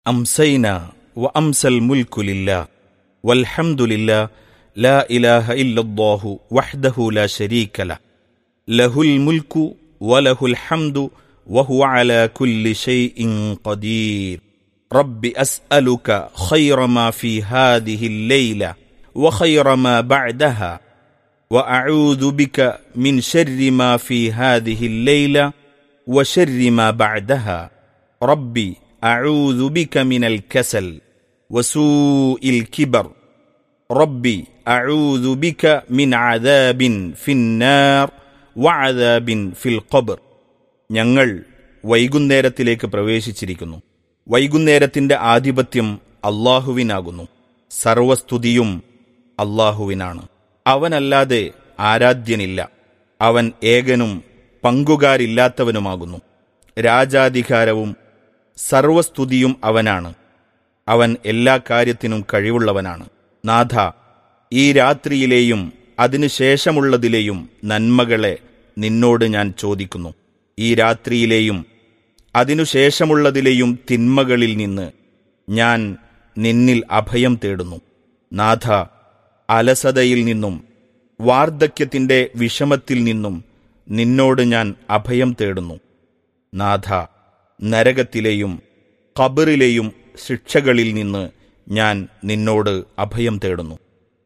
أمسينا وأمسى الملك لله والحمد لله لا إله إلا الله وحده لا شريك له له الملك وله الحمد وهو على كل شيء قدير رب أسألك خير ما في هذه الليلة وخير ما بعدها وأعوذ بك من شر ما في هذه الليلة وشر ما بعدها ربي أعوذ بك من الكسل وسوء الكبر ربي أعوذ بك من عذاب في النار وعذاب في القبر. ഞങ്ങൾ വൈകുന്നേരത്തിലേക്ക് പ്രവേശിച്ചിരിക്കുന്നു. വൈകുന്നേരത്തിന്റെ ആധിപത്യം അല്ലാഹുവിനാകുന്നു. സർവസ്തുതിയും അല്ലാഹുവിനാണ്. അവനല്ലാതെ ആരാധ്യനില്ല. അവൻ ഏകനും പങ്കുകാരില്ലാത്തവനുമാകുന്നു. രാജാധികാരവും സർവസ്തുതിയും അവനാണ്. അവൻ എല്ലാ കാര്യത്തിനും കഴിവുള്ളവനാണ്. നാഥ, ഈ രാത്രിയിലെയും അതിനുശേഷമുള്ളതിലെയും നന്മകളെ നിന്നോട് ഞാൻ ചോദിക്കുന്നു. ഈ രാത്രിയിലെയും അതിനുശേഷമുള്ളതിലെയും തിന്മകളിൽ നിന്ന് ഞാൻ നിന്നിൽ അഭയം തേടുന്നു. നാഥ, അലസതയിൽ നിന്നും വാർദ്ധക്യത്തിന്റെ വിഷമത്തിൽ നിന്നും നിന്നോട് ഞാൻ അഭയം തേടുന്നു. നാഥ, നരകത്തിലെയും ഖബറിലെയും ശിക്ഷകളിൽ നിന്ന് ഞാൻ നിന്നോട് അഭയം തേടുന്നു.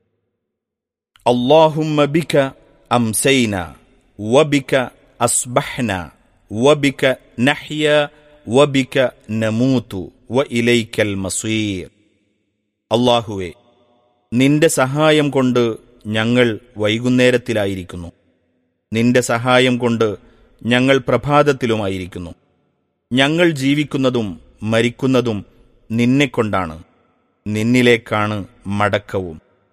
അല്ലാഹുമ്മ ബിക അംസൈന വബിക അസ്ബഹ്ന വബിക നഹ്യ വബിക നമൂതു വഇലൈക്കൽ മസീർ. അല്ലാഹുവേ, നിന്റെ സഹായം കൊണ്ട് ഞങ്ങൾ വൈകുന്നേരത്തിലായിരിക്കുന്നു. നിന്റെ സഹായം കൊണ്ട് ഞങ്ങൾ പ്രഭാതത്തിലുമായിരിക്കുന്നു. ഞങ്ങൾ ജീവിക്കുന്നതും മരിക്കുന്നതും നിന്നെക്കൊണ്ടാണ്. നിന്നിലേക്കാണ് മടക്കവും.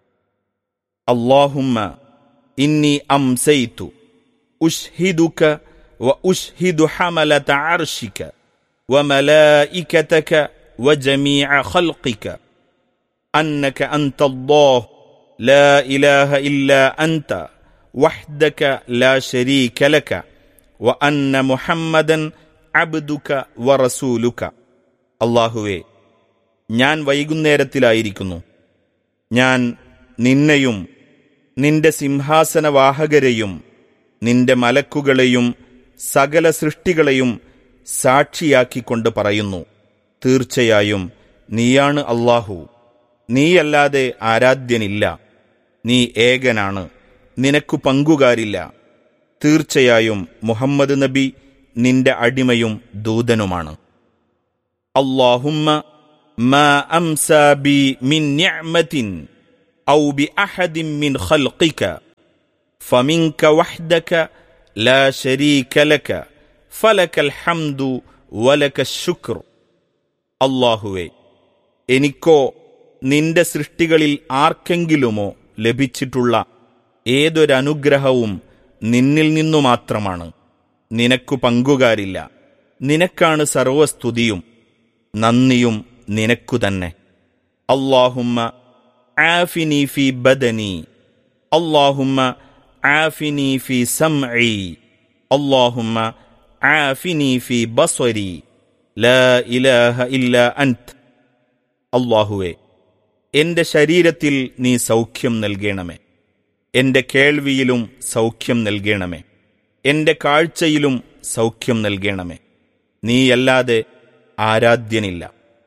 അല്ലാഹുമ്മ ഇന്നി അംസൈതു ഉശ്ഹിദുക വ ഉശ്ഹിദു ഹമലത അർശിക വ മലായികതക വ ജമീഅ ഖൽഖിക അന്നക അൻതല്ലാഹ് ലാ ഇലാഹ ഇല്ലാ അൻത വഹ്ദക ലാ ശരീക ലക വ അന്ന മുഹമ്മദൻ അബ്ദുക വ റസൂലുക. അല്ലാഹുവേ, ഞാൻ വൈകുന്നേരത്തിലായിരിക്കുന്നു. ഞാൻ നിന്നെയും നിന്റെ സിംഹാസനവാഹകരെയും നിന്റെ മലക്കുകളെയും സകല സൃഷ്ടികളെയും സാക്ഷിയാക്കിക്കൊണ്ട് പറയുന്നു, തീർച്ചയായും നീയാണ് അല്ലാഹു. നീയല്ലാതെ ആരാധ്യനില്ല. നീ ഏകനാണ്, നിനക്കു പങ്കുകാരില്ല. തീർച്ചയായും മുഹമ്മദ് നബി നിന്റെ അടിമയും ദൂതനുമാണ്. അല്ലാഹുമ്മ മാ അംസാ ബി മിൻ നിഅമത്തിൻ ഔ ബി അഹദിൻ മിൻ ഖൽഖിക ഫമിൻക വഹ്ദക ലാ ശരീക ലക ഫലകൽ ഹംദു വലക ശുക്ർ. അല്ലാഹുവേ, എനിക്കോ നിന്റെ സൃഷ്ടികളിൽ ആർക്കെങ്കിലുമോ ലഭിച്ചിട്ടുള്ള ഏതൊരനുഗ്രഹവും നിന്നിൽ നിന്നു മാത്രമാണ്. നിനക്കു പങ്കുകാരില്ല. നിനക്കാണ് സർവസ്തുതിയും നന്ദിയും നിനക്കു തന്നെ. അല്ലാഹുമ്മ ആഫിനി ഫി ബദനി, അല്ലാഹുമ്മ ആഫിനി ഫി സംഇ, അല്ലാഹുമ്മ ആഫിനി ഫി ബസ്വരി, ലാ ഇലാഹ ഇല്ലാ അൻത്. അല്ലാഹുവേ, എന്റെ ശരീരത്തിൽ നീ സൗഖ്യം നൽകണമേ. എന്റെ കേൾവിയിലും സൗഖ്യം നൽകണമേ. എന്റെ കാഴ്ചയിലും സൗഖ്യം നൽകണമേ. നീയല്ലാതെ ആരാധ്യനില്ല.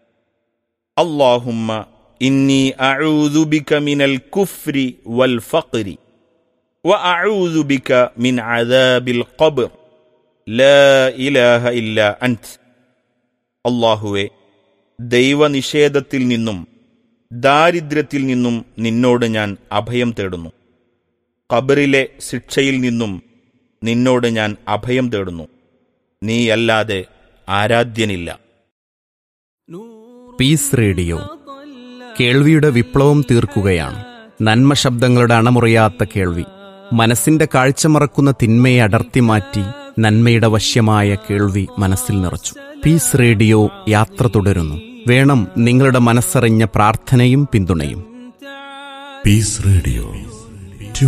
അല്ലാഹുമ്മ ഇന്നി അഊദു ബിക മിനൽ കുഫ്രി വൽ ഫഖ്രി വ അഊദു ബിക മിൻ അദാബിൽ ഖബ്ർ ലാ ഇലാഹ ഇല്ലാ അൻത്. അല്ലാഹുവേ, ദൈവനിഷേധത്തിൽ നിന്നും ദാരിദ്ര്യത്തിൽ നിന്നും നിന്നോട് ഞാൻ അഭയം തേടുന്നു. ഖബറിലെ ശിക്ഷയിൽ നിന്നും നിന്നോട് ഞാൻ അഭയം തേടുന്നു. നീയല്ലാതെ ആരാധ്യനില്ല. പീസ് റേഡിയോ കേൾവിയുടെ വിപ്ലവം തീർക്കുകയാണ്. നന്മ ശബ്ദങ്ങളുടെ അണമുറിയാത്ത കേൾവി, മനസ്സിന്റെ കാഴ്ച മറക്കുന്ന തിന്മയെ അടർത്തി മാറ്റി നന്മയുടെ വശ്യമായ കേൾവി മനസ്സിൽ നിറച്ചു. പീസ് റേഡിയോ യാത്ര തുടരുന്നു. വേണം നിങ്ങളുടെ മനസ്സറിഞ്ഞ പ്രാർത്ഥനയും പിന്തുണയും. Piece radio